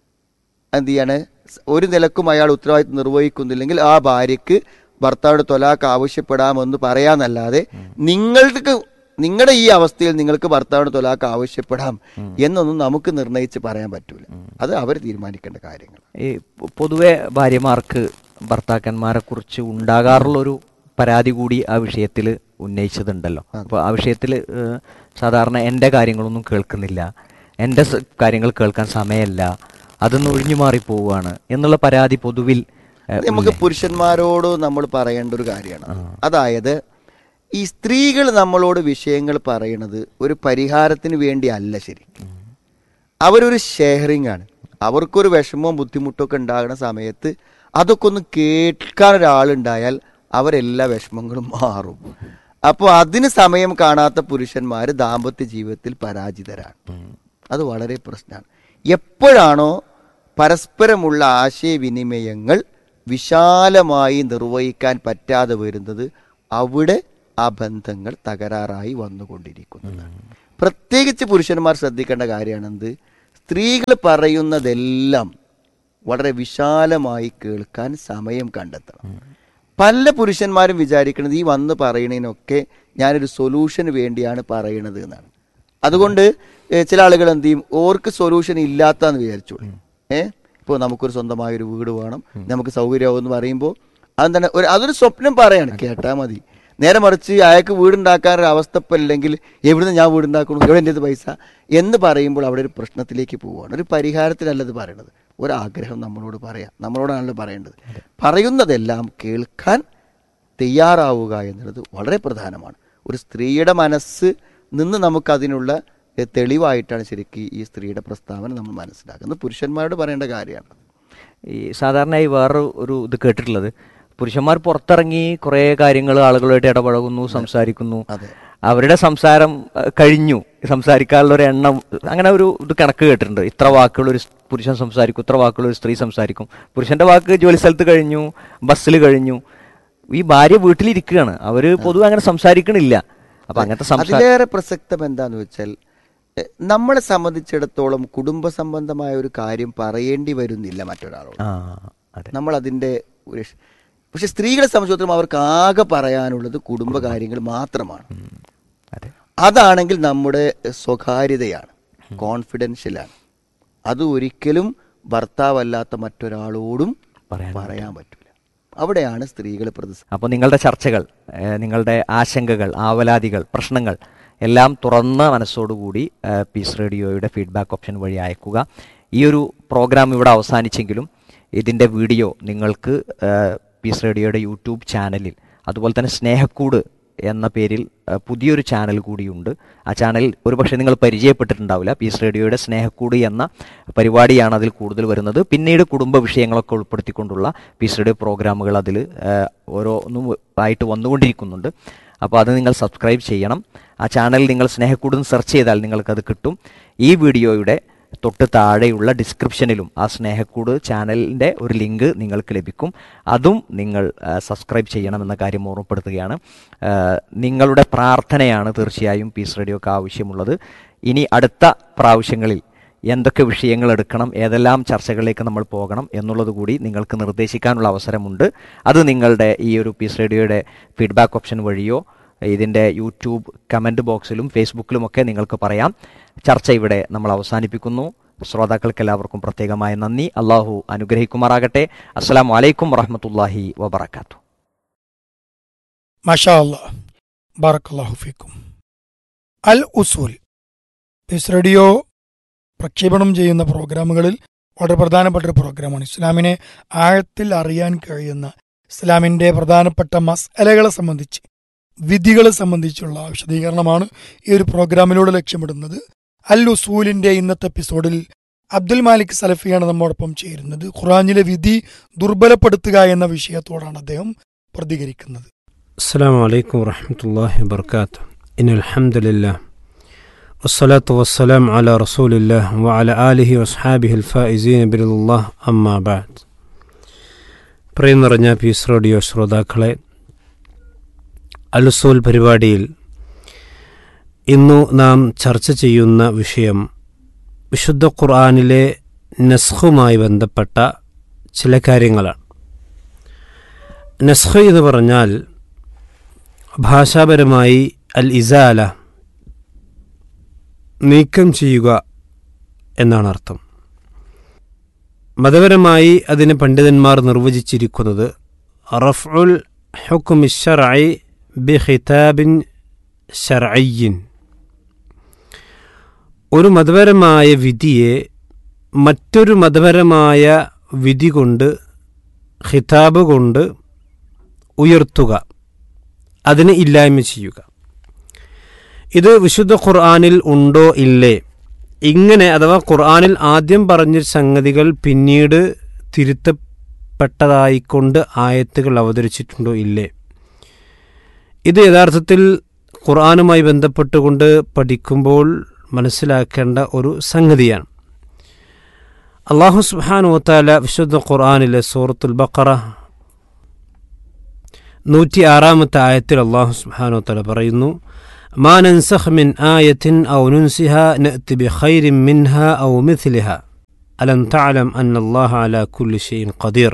എന്ത് ചെയ്യാണ്, ഒരു നിലക്കും അയാൾ ഉത്തരവാദിത്വം നിർവഹിക്കുന്നില്ലെങ്കിൽ ആ ഭാര്യക്ക് ഭർത്താവിന്റെ തൊലാഖ് ആവശ്യപ്പെടാമെന്ന് പറയാന്നല്ലാതെ നിങ്ങൾക്ക് നിങ്ങളുടെ ഈ അവസ്ഥയിൽ നിങ്ങൾക്ക് ഭർത്താവിന്റെ തൊലാഖ് ആവശ്യപ്പെടാം എന്നൊന്നും നമുക്ക് നിർണയിച്ച് പറയാൻ പറ്റൂല. അത് അവർ തീരുമാനിക്കേണ്ട കാര്യങ്ങൾ.
ഈ പൊതുവെ ഭാര്യമാർക്ക് ഭർത്താക്കന്മാരെ കുറിച്ച് ഉണ്ടാകാറുള്ളൊരു പരാതി കൂടി ആ വിഷയത്തിൽ ഉന്നയിച്ചതുണ്ടല്ലോ. അപ്പോൾ ആ വിഷയത്തിൽ സാധാരണ എൻ്റെ കാര്യങ്ങളൊന്നും കേൾക്കുന്നില്ല, എൻ്റെ കാര്യങ്ങൾ കേൾക്കാൻ സമയമില്ല, അതൊന്ന് ഒഴിഞ്ഞു മാറി പോവുകയാണ് എന്നുള്ള പരാതി പൊതുവിൽ
നമുക്ക് പുരുഷന്മാരോട് നമ്മൾ പറയേണ്ട ഒരു കാര്യമാണ്. അതായത് ഈ സ്ത്രീകൾ നമ്മളോട് വിഷയങ്ങൾ പറയണത് ഒരു പരിഹാരത്തിന് വേണ്ടി അല്ല. ശരി, അവരൊരു ഷെയറിംഗ് ആണ്. അവർക്കൊരു വിഷമവും ബുദ്ധിമുട്ടൊക്കെ ഉണ്ടാകുന്ന സമയത്ത് അതൊക്കെ ഒന്ന് കേൾക്കാൻ ഒരാളുണ്ടായാൽ അവരെല്ലാ വിഷമങ്ങളും മാറും. അപ്പോൾ അതിന് സമയം കാണാത്ത പുരുഷന്മാർ ദാമ്പത്യ ജീവിതത്തിൽ പരാജിതരാണ്. അത് വളരെ പ്രശ്നമാണ്. എപ്പോഴാണോ പരസ്പരമുള്ള ആശയവിനിമയങ്ങൾ വിശാലമായി നിർവഹിക്കാൻ പറ്റാതെ വരുന്നത്, അവിടെ ആ ബന്ധങ്ങൾ തകരാറായി വന്നുകൊണ്ടിരിക്കുന്നതാണ്. പ്രത്യേകിച്ച് പുരുഷന്മാർ ശ്രദ്ധിക്കേണ്ട കാര്യമാണെന്ത്, സ്ത്രീകൾ പറയുന്നതെല്ലാം വളരെ വിശാലമായി കേൾക്കാൻ സമയം കണ്ടെത്തണം. പല പുരുഷന്മാരും വിചാരിക്കുന്നത് ഈ വന്ന് പറയണതിനൊക്കെ ഞാനൊരു സൊല്യൂഷന് വേണ്ടിയാണ് പറയണത് എന്നാണ്. അതുകൊണ്ട് ചില ആളുകൾ എന്ത് ചെയ്യും, ഓർക്ക് സൊല്യൂഷൻ ഇല്ലാത്തതെന്ന് വിചാരിച്ചോളൂ. ഏഹ് ഇപ്പോൾ നമുക്കൊരു സ്വന്തമായൊരു വീട് വേണം, നമുക്ക് സൗകര്യമാവും എന്ന് പറയുമ്പോൾ അതെന്താണ് ഒരു അതൊരു സ്വപ്നം പറയാണ്, കേട്ടാൽ മതി. നേരെ മറിച്ച് അയാൾക്ക് വീടുണ്ടാക്കാനൊരു അവസ്ഥ ഇപ്പം ഇല്ലെങ്കിൽ എവിടുന്ന് ഞാൻ വീടുണ്ടാക്കണം, എവിടെ എൻ്റെ പൈസ എന്ന് പറയുമ്പോൾ അവിടെ ഒരു പ്രശ്നത്തിലേക്ക് പോവുകയാണ്. ഒരു പരിഹാരത്തിലല്ലത് പറയണത്, ഒരാഗ്രഹം നമ്മളോട് പറയാം, നമ്മളോടാണല്ലോ പറയേണ്ടത്. പറയുന്നതെല്ലാം കേൾക്കാൻ തയ്യാറാവുക എന്നുള്ളത് വളരെ പ്രധാനമാണ്. ഒരു സ്ത്രീയുടെ മനസ്സ് നിന്ന് നമുക്കതിനുള്ള തെളിവായിട്ടാണ് ശരിക്കും ഈ സ്ത്രീയുടെ പ്രസ്താവന നമ്മൾ മനസ്സിലാക്കുന്നത്. പുരുഷന്മാരോട് പറയേണ്ട കാര്യമാണ്.
ഈ സാധാരണയായി വേറെ ഒരു ഇത് കേട്ടിട്ടുള്ളത്, പുരുഷന്മാർ പുറത്തിറങ്ങി കുറേ കാര്യങ്ങൾ ആളുകളുമായിട്ട് ഇടപഴകുന്നു, സംസാരിക്കുന്നു, അവരുടെ സംസാരം കഴിഞ്ഞു, സംസാരിക്കാനുള്ള ഒരു എണ്ണം, അങ്ങനെ ഒരു ഇത് കണക്ക് കേട്ടിട്ടുണ്ട്. ഇത്ര വാക്കുകൾ ഒരു പുരുഷൻ സംസാരിക്കും, ഇത്ര വാക്കുകൾ ഒരു സ്ത്രീ സംസാരിക്കും. പുരുഷന്റെ വാക്ക് ജോലി സ്ഥലത്ത് കഴിഞ്ഞു, ബസ്സിൽ കഴിഞ്ഞു, ഈ ഭാര്യ വീട്ടിലിരിക്കുകയാണ്, അവര് പൊതുവെ അങ്ങനെ സംസാരിക്കണില്ല. അപ്പൊ അങ്ങനത്തെ
അതിലേറെ പ്രസക്തം എന്താന്ന് വെച്ചാൽ, നമ്മളെ സംബന്ധിച്ചിടത്തോളം കുടുംബ സംബന്ധമായ ഒരു കാര്യം പറയേണ്ടി വരുന്നില്ല മറ്റൊരാളോട്, നമ്മൾ അതിന്റെ ഒരു. പക്ഷെ സ്ത്രീകളെ സംബന്ധിച്ചിടത്തോളം അവർക്ക് ആകെ പറയാനുള്ളത് കുടുംബകാര്യങ്ങൾ മാത്രമാണ്. അതാണെങ്കിൽ നമ്മുടെ സ്വകാര്യതയാണ്, കോൺഫിഡൻഷ്യലാണ്. അത് ഒരിക്കലും ഭർത്താവല്ലാത്ത മറ്റൊരാളോടും പറയാൻ പറ്റില്ല. അവിടെയാണ് സ്ത്രീകൾ പ്രതിസന്ധി.
അപ്പോൾ നിങ്ങളുടെ ചർച്ചകൾ, നിങ്ങളുടെ ആശങ്കകൾ, ആവലാതികൾ, പ്രശ്നങ്ങൾ എല്ലാം തുറന്ന മനസ്സോടുകൂടി പീസ് റേഡിയോയുടെ ഫീഡ്ബാക്ക് ഓപ്ഷൻ വഴി അയക്കുക. ഈ ഒരു പ്രോഗ്രാം ഇവിടെ അവസാനിച്ചെങ്കിലും ഇതിൻ്റെ വീഡിയോ നിങ്ങൾക്ക് പീസ് റേഡിയോയുടെ യൂട്യൂബ് ചാനലിൽ, അതുപോലെ തന്നെ സ്നേഹക്കൂട് എന്ന പേരിൽ പുതിയൊരു ചാനൽ കൂടിയുണ്ട്. ആ ചാനൽ ഒരുപക്ഷെ നിങ്ങൾ പരിചയപ്പെട്ടിട്ടുണ്ടാവില്ല. പീസ് റേഡിയോയുടെ സ്നേഹക്കൂട് എന്ന പരിപാടിയാണ് അതിൽ കൂടുതൽ വരുന്നത്. പിന്നീട് കുടുംബ വിഷയങ്ങളൊക്കെ ഉൾപ്പെടുത്തിക്കൊണ്ടുള്ള പീസ് റേഡിയോ പ്രോഗ്രാമുകൾ അതിൽ ഓരോന്നും ആയിട്ട് വന്നുകൊണ്ടിരിക്കുന്നുണ്ട്. അപ്പോൾ അത് നിങ്ങൾ സബ്സ്ക്രൈബ് ചെയ്യണം. ആ ചാനൽ നിങ്ങൾ സ്നേഹക്കൂട് സെർച്ച് ചെയ്താൽ നിങ്ങൾക്കത് കിട്ടും. ഈ വീഡിയോയുടെ തൊട്ട് താഴെയുള്ള ഡിസ്ക്രിപ്ഷനിലും ആ സ്നേഹക്കൂട് ചാനലിൻ്റെ ഒരു ലിങ്ക് നിങ്ങൾക്ക് ലഭിക്കും. അതും നിങ്ങൾ സബ്സ്ക്രൈബ് ചെയ്യണമെന്ന കാര്യം ഓർമ്മപ്പെടുത്തുകയാണ്. നിങ്ങളുടെ പ്രാർത്ഥനയാണ് തീർച്ചയായും പീസ് റേഡിയോക്ക് ആവശ്യമുള്ളത്. ഇനി അടുത്ത പ്രാവശ്യങ്ങളിൽ എന്തൊക്കെ വിഷയങ്ങൾ എടുക്കണം, ഏതെല്ലാം ചർച്ചകളിലേക്ക് നമ്മൾ പോകണം എന്നുള്ളത് കൂടി നിങ്ങൾക്ക് നിർദ്ദേശിക്കാനുള്ള അവസരമുണ്ട്. അത് നിങ്ങളുടെ ഈ ഒരു പീസ് റേഡിയോയുടെ ഫീഡ്ബാക്ക് ഓപ്ഷൻ വഴിയോ ഇതിൻ്റെ യൂട്യൂബ് കമൻറ്റ് ബോക്സിലും ഫേസ്ബുക്കിലുമൊക്കെ നിങ്ങൾക്ക് പറയാം. ചർച്ച ഇവിടെ നമ്മൾ അവസാനിപ്പിക്കുന്നു. ശ്രോതാക്കൾക്ക് എല്ലാവർക്കും പ്രത്യേകമായ നന്ദി. അള്ളാഹു അനുഗ്രഹിക്കുമാറാകട്ടെ. അസ്സലാമു അലൈക്കും വറഹ്മത്തുള്ളാഹി വബറകാതുഹു.
മാഷാ അല്ലാഹ്, ബറക്കല്ലാഹു ഫീക്കും. അൽ ഉസൂൽ പീസ് റേഡിയോ പ്രക്ഷേപണം ചെയ്യുന്ന പ്രോഗ്രാമുകളിൽ വളരെ പ്രധാനപ്പെട്ട ഒരു പ്രോഗ്രാമാണ്. ഇസ്ലാമിനെ ആഴത്തിൽ അറിയാൻ കഴിയുന്ന, ഇസ്ലാമിൻ്റെ പ്രധാനപ്പെട്ട മസ്അലകളെ സംബന്ധിച്ച്, വിധികളെ സംബന്ധിച്ചുള്ള വിശദീകരണമാണ് ഈ ഒരു പ്രോഗ്രാമിലൂടെ ലക്ഷ്യമിടുന്നത്. അൽ ഉസൂലിൻ്റെ ഇന്നത്തെ എപ്പിസോഡിൽ അബ്ദുൽ മാലിക് സലഫിയാണ് നമ്മോടൊപ്പം ചേരുന്നത്. ഖുർആനിലെ വിധി ദുർബലപ്പെടുത്തുക എന്ന വിഷയത്തോടാണ് അദ്ദേഹം പ്രതികരിക്കുന്നത്.
അസ്സലാമു അലൈക്കും വറഹ്മത്തുള്ളാഹി വബറകാതുഹു. ഇന്നൽ ഹംദുലില്ലാഹ് വസ്സലാത്തു വസ്സലാമു അലാ റസൂലില്ലാഹ് വഅലാ ആലിഹി വസ്ഹാബിഹിൽ ഫായിസീന ബിറില്ലാഹ് അമ്മാ ബഅദ്. പ്രിയം നിറഞ്ഞ പീസ് റേഡിയോ ശ്രോതാക്കളെ, അൽ ഉസൂൽ പരിപാടിയിൽ ഇന്നു നാം ചർച്ച ചെയ്യുന്ന വിഷയം വിശുദ്ധ ഖുർആനിലെ നസ്ഖുമായി ബന്ധപ്പെട്ട ചില കാര്യങ്ങളാണ്. നസ്ഖ് എന്ന് പറഞ്ഞാൽ ഭാഷാപരമായി അൽ ഇസാല, നീക്കം ചെയ്യുക എന്നാണ് അർത്ഥം. മതപരമായി അതിനെ പണ്ഡിതന്മാർ നിർവചിച്ചിരിക്കുന്നത് റഫ്ഉൽ ഹുക്മി ശർഇ ബിഖിതാബിൻ ശർഇയ്യിൻ, ഒരു മതപരമായ വിധിയെ മറ്റൊരു മതപരമായ വിധി കൊണ്ട്, ഖിതാബ് കൊണ്ട് ഉയർത്തുക, അതിനെ ഇല്ലായ്മ ചെയ്യുക. ഇത് വിശുദ്ധ ഖുർആനിൽ ഉണ്ടോ ഇല്ലേ, ഇങ്ങനെ അഥവാ ഖുർആനിൽ ആദ്യം പറഞ്ഞ സംഗതികൾ പിന്നീട് തിരുത്തപ്പെട്ടതായിക്കൊണ്ട് ആയത്തുകൾ അവതരിച്ചിട്ടുണ്ടോ ഇല്ലേ, ഇത് യഥാർത്ഥത്തിൽ ഖുർആനുമായി ബന്ധപ്പെട്ടുകൊണ്ട് പഠിക്കുമ്പോൾ മനസ്സിലാക്കേണ്ട ഒരു സംഗതിയാണ്. അല്ലാഹു സുബ്ഹാനഹു വ തആല വിശുദ്ധ ഖുർആനിലെ സൂറത്തുൽ ബഖറ നൂറ്റി ആറാമത്തെ ആയത്തിൽ അള്ളാഹു സുബ്ഹാനഹു വതആല പറയുന്നു, മാ നൻസഖ് മിൻ ആയത്തിൻ ഔ നുൻസിഹാ നഅതി ബിഖൈരിൻ മിൻഹാ ഔ മിത്ലിഹാ അലം തഅലം അന്നല്ലാഹ അലാ കുല്ലി ഷൈഇൻ ഖദീർ.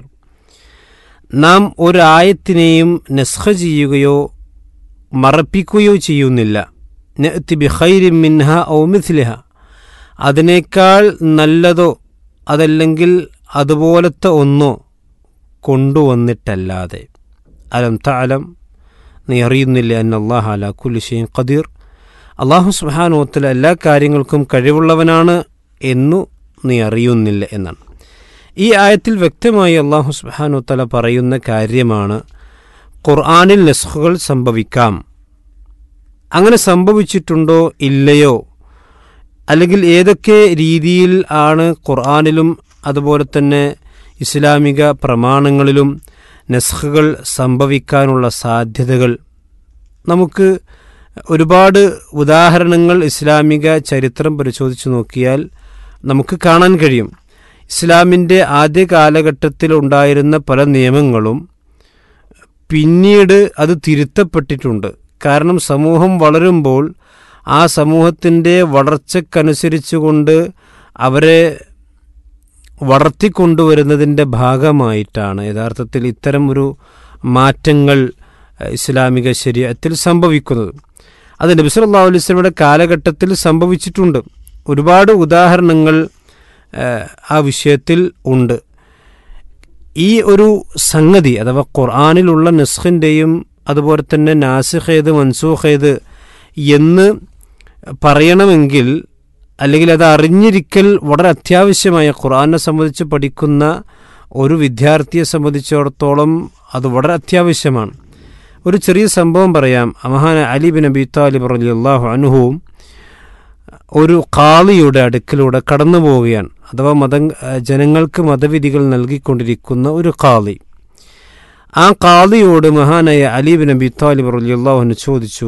നാം ഒരായത്തിനെയും നസ്ഖ് ചെയ്യുകയോ മറപ്പിക്കുകയോ ചെയ്യുന്നില്ല. നഅതി ബിഖൈരിൻ മിൻഹാ ഔ മിത്ലിഹാ, അതിനേക്കാൾ നല്ലതോ അതല്ലെങ്കിൽ അതുപോലത്തെ ഒന്നോ കൊണ്ടുവന്നിട്ടല്ലാതെ. അലം തഅലം, നീ അറിയുന്നില്ല, അന്നല്ലാഹ അലാ കുല്ലി ഷൈഇൻ ഖദീർ, അല്ലാഹു സുബ്ഹാനഹു വ തആല എല്ലാ കാര്യങ്ങൾക്കും കഴിവുള്ളവനാണ് എന്നു നീ അറിയുന്നില്ല എന്നാണ്. ഈ ആയത്തിൽ വ്യക്തമായി അല്ലാഹു സുബ്ഹാനഹു വ തആല പറയുന്ന കാര്യമാണ് ഖുർആനിൽ നസ്ഖുകൾ സംഭവിക്കാം. അങ്ങനെ സംഭവിച്ചിട്ടുണ്ടോ ഇല്ലയോ, അല്ലെങ്കിൽ ഏതൊക്കെ രീതിയിൽ ആണ് ഖുർആനിലും അതുപോലെ തന്നെ ഇസ്ലാമിക പ്രമാണങ്ങളിലും നസ്ഖുകൾ സംഭവിക്കാനുള്ള സാധ്യതകൾ, നമുക്ക് ഒരുപാട് ഉദാഹരണങ്ങൾ ഇസ്ലാമിക ചരിത്രം പരിശോധിച്ച് നോക്കിയാൽ നമുക്ക് കാണാൻ കഴിയും. ഇസ്ലാമിൻ്റെ ആദ്യ കാലഘട്ടത്തിലുണ്ടായിരുന്ന പല നിയമങ്ങളും പിന്നീട് അത് തിരുത്തപ്പെട്ടിട്ടുണ്ട്. കാരണം സമൂഹം വളരുമ്പോൾ ആ സമൂഹത്തിൻ്റെ വളർച്ചക്കനുസരിച്ചുകൊണ്ട് അവരെ വളർത്തിക്കൊണ്ടുവരുന്നതിൻ്റെ ഭാഗമായിട്ടാണ് യഥാർത്ഥത്തിൽ ഇത്തരം ഒരു മാറ്റങ്ങൾ ഇസ്ലാമിക ശരീഅത്തിൽ സംഭവിക്കുന്നത്. അത് നബി സല്ലല്ലാഹു അലൈഹി വസല്ലമയുടെ കാലഘട്ടത്തിൽ സംഭവിച്ചിട്ടുണ്ട്. ഒരുപാട് ഉദാഹരണങ്ങൾ ആ വിഷയത്തിൽ ഉണ്ട്. ഈ ഒരു സംഗതി അഥവാ ഖുർആനിലുള്ള നസ്ഖിൻ്റെയും അതുപോലെ തന്നെ നാസിഖ് ഏത് മൻസൂഖ് ഏത് എന്ന് പറയണമെങ്കിൽ, അല്ലെങ്കിൽ അത് അറിഞ്ഞിരിക്കൽ വളരെ അത്യാവശ്യമായ, ഖുർആനെ സംബന്ധിച്ച് പഠിക്കുന്ന ഒരു വിദ്യാർത്ഥിയെ സംബന്ധിച്ചിടത്തോളം അത് വളരെ അത്യാവശ്യമാണ്. ഒരു ചെറിയ സംഭവം പറയാം. മഹാന അലി ബിൻ അബി താലിബ് റളിയല്ലാഹു അൻഹു ഒരു ഖാളിയുടെ അടുക്കലൂടെ കടന്നു പോവുകയാണ്. അഥവാ മത ജനങ്ങൾക്ക് മതവിധികൾ നൽകിക്കൊണ്ടിരിക്കുന്ന ഒരു ഖാളി. ആ ഖാളിയോട് മഹാനായ അലി ബിൻ അബി താലിബ് റളിയല്ലാഹു അൻഹു ചോദിച്ചു,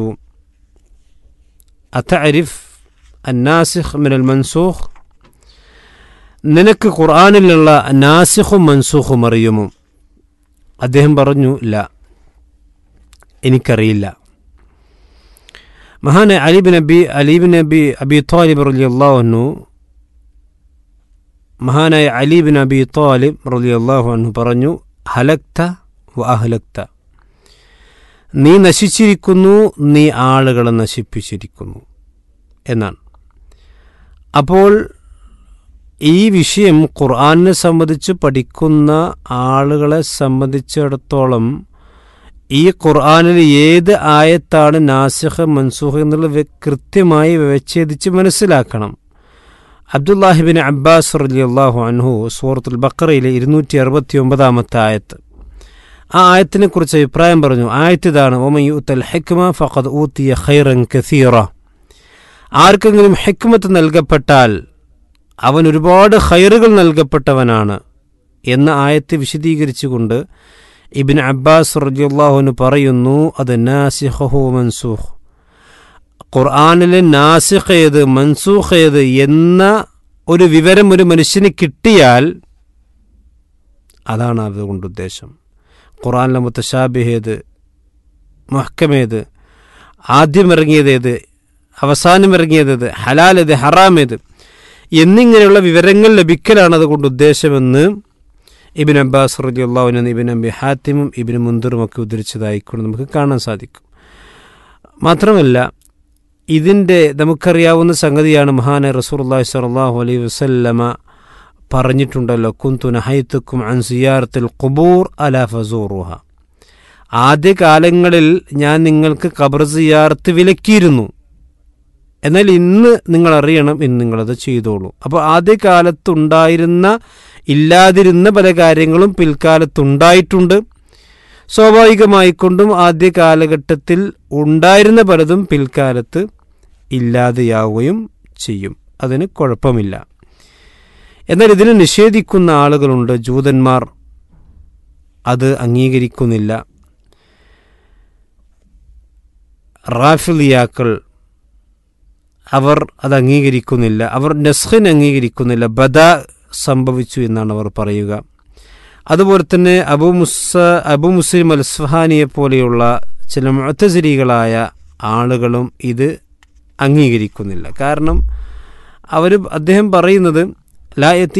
അതഅരിഫ് അന്നാസിഖ് മിനൽ മൻസൂഖ്, നിനക്ക് ഖുർആനിലുള്ള നാസിഖും മൻസൂഖും അറിയുമോ? അദ്ദേഹം പറഞ്ഞു, ഇല്ല, എനിക്കറിയില്ല. മഹാനായ Ali bin Abi Ali bin Abi Abi Talib റളിയല്ലാഹു അൻഹു മഹാനായ അലി ബിൻ അബി താലിബ് റളിയല്ലാഹു അൻഹു പറഞ്ഞു, ഹലക്ത വ അഹ്ലക്ത, നീ നശിച്ചിരിക്കുന്നു, നീ ആളുകളെ നശിപ്പിച്ചിരിക്കുന്നു എന്നാണ്. അപ്പോൾ ഈ വിഷയം ഖുർആനെ സംബന്ധിച്ച് പഠിക്കുന്ന ആളുകളെ സംബന്ധിച്ചിടത്തോളം ഈ ഖുർആനിൽ ഏത് ആയത്താണ് നാസിഖ് മൻസൂഖ് എന്നുള്ളത് കൃത്യമായി വിച്ഛേദിച്ച് മനസ്സിലാക്കണം. അബ്ദുല്ലാഹിബിൻ അബ്ബാസ് റളിയല്ലാഹു അൻഹു സൂറത്തുൽ ബഖറയിലെ ഇരുന്നൂറ്റി അറുപത്തി ഒമ്പതാമത്തെ ആയത്ത്, ആ ആയത്തിനെ കുറിച്ച് അഭിപ്രായം പറഞ്ഞു. ആയത്ത് ഇതാണ്, വമൻ യുഅ്തൽ ഹിക്മ ഫഖദ് ഊതിയ ഖൈറൻ കസീറ, ആർക്കെങ്കിലും ഹിക്മത്ത് നൽകപ്പെട്ടാൽ അവൻ ഒരുപാട് ഖൈറുകൾ നൽകപ്പെട്ടവനാണ് എന്ന ആയത്ത് വിശദീകരിച്ചുകൊണ്ട് ഇബ്നു അബ്ബാസ് റളിയല്ലാഹു അൻഹു പറയുന്നു, അത് നാസിഖുഹു മൻസൂഖ്, ഖുർആനിലെ നാസിഖ് ഏത് മൻസൂഖ് ഏത് എന്ന ഒരു വിവരം ഒരു മനുഷ്യന് കിട്ടിയാൽ അതാണ് അതുകൊണ്ട് ഉദ്ദേശം. ഖുർആനിലെ മുത്തശാബിഹ് ഏത്, മുഹ്കമേത്, ആദ്യം ഇറങ്ങിയതേത്, അവസാനം ഇറങ്ങിയതേത്, ഹലാൽ ഏത്, ഹറാം ഏത് എന്നിങ്ങനെയുള്ള വിവരങ്ങൾ ലഭിക്കലാണ് അതുകൊണ്ട് ഉദ്ദേശമെന്ന് ഇബ്നു അബ്ബാസ് റളിയല്ലാഹു അൻഹു ഇബ്നു അബി ഹാത്തിമും ഇബ്നു മുൻദിറും ഒക്കെ ഉദ്ധരിച്ചതായിക്കൊണ്ട് നമുക്ക് കാണാൻ സാധിക്കും. മാത്രമല്ല ഇതിൻ്റെ നമുക്കറിയാവുന്ന സംഗതിയാണ്, മഹാനായ റസൂലുള്ളാഹി സ്വല്ലല്ലാഹു അലൈഹി വസല്ലമ പറഞ്ഞിട്ടുണ്ടല്ലോ, കുന്തു നഹൈതുക്കും അൻ സിയാറത്തിൽ ഖുബൂർ അലാ ഫസൂറുഹ, ആദ്യകാലങ്ങളിൽ ഞാൻ നിങ്ങൾക്ക് ഖബർ സിയാറത്ത് വിലക്കിയിരുന്നു, എന്നാൽ ഇന്ന് നിങ്ങൾ അറിയണം, ഇന്ന് നിങ്ങളത് ചെയ്തോളൂ. അപ്പോൾ ആദ്യകാലത്തുണ്ടായിരുന്ന ഇല്ലാതിരുന്ന പല കാര്യങ്ങളും പിൽക്കാലത്തുണ്ടായിട്ടുണ്ട്. സ്വാഭാവികമായിക്കൊണ്ടും ആദ്യ കാലഘട്ടത്തിൽ ഉണ്ടായിരുന്ന പലതും പിൽക്കാലത്ത് ഇല്ലാതെയാവുകയും ചെയ്യും. അതിന് കുഴപ്പമില്ല. എന്നാൽ ഇതിനെ നിഷേധിക്കുന്ന ആളുകളുണ്ട്, ജൂതന്മാർ അത് അംഗീകരിക്കുന്നില്ല. റാഫിളിയാക്കൾ അവർ അത് അംഗീകരിക്കുന്നില്ല. അവർ നസ്ഖിനെ അംഗീകരിക്കുന്നില്ല. ബദ സംഭവിച്ചു എന്നാണ് അവർ പറയുക. അതുപോലെ തന്നെ അബു മുസ അബു മുസ്ലിം അൽ അസ്ഫഹാനിയെ പോലെയുള്ള ചില മുഅ്തസിലികളായ ആളുകളും ഇത് അംഗീകരിക്കുന്നില്ല. കാരണം അവർ അദ്ദേഹം പറയുന്നത് ലാ യത്തി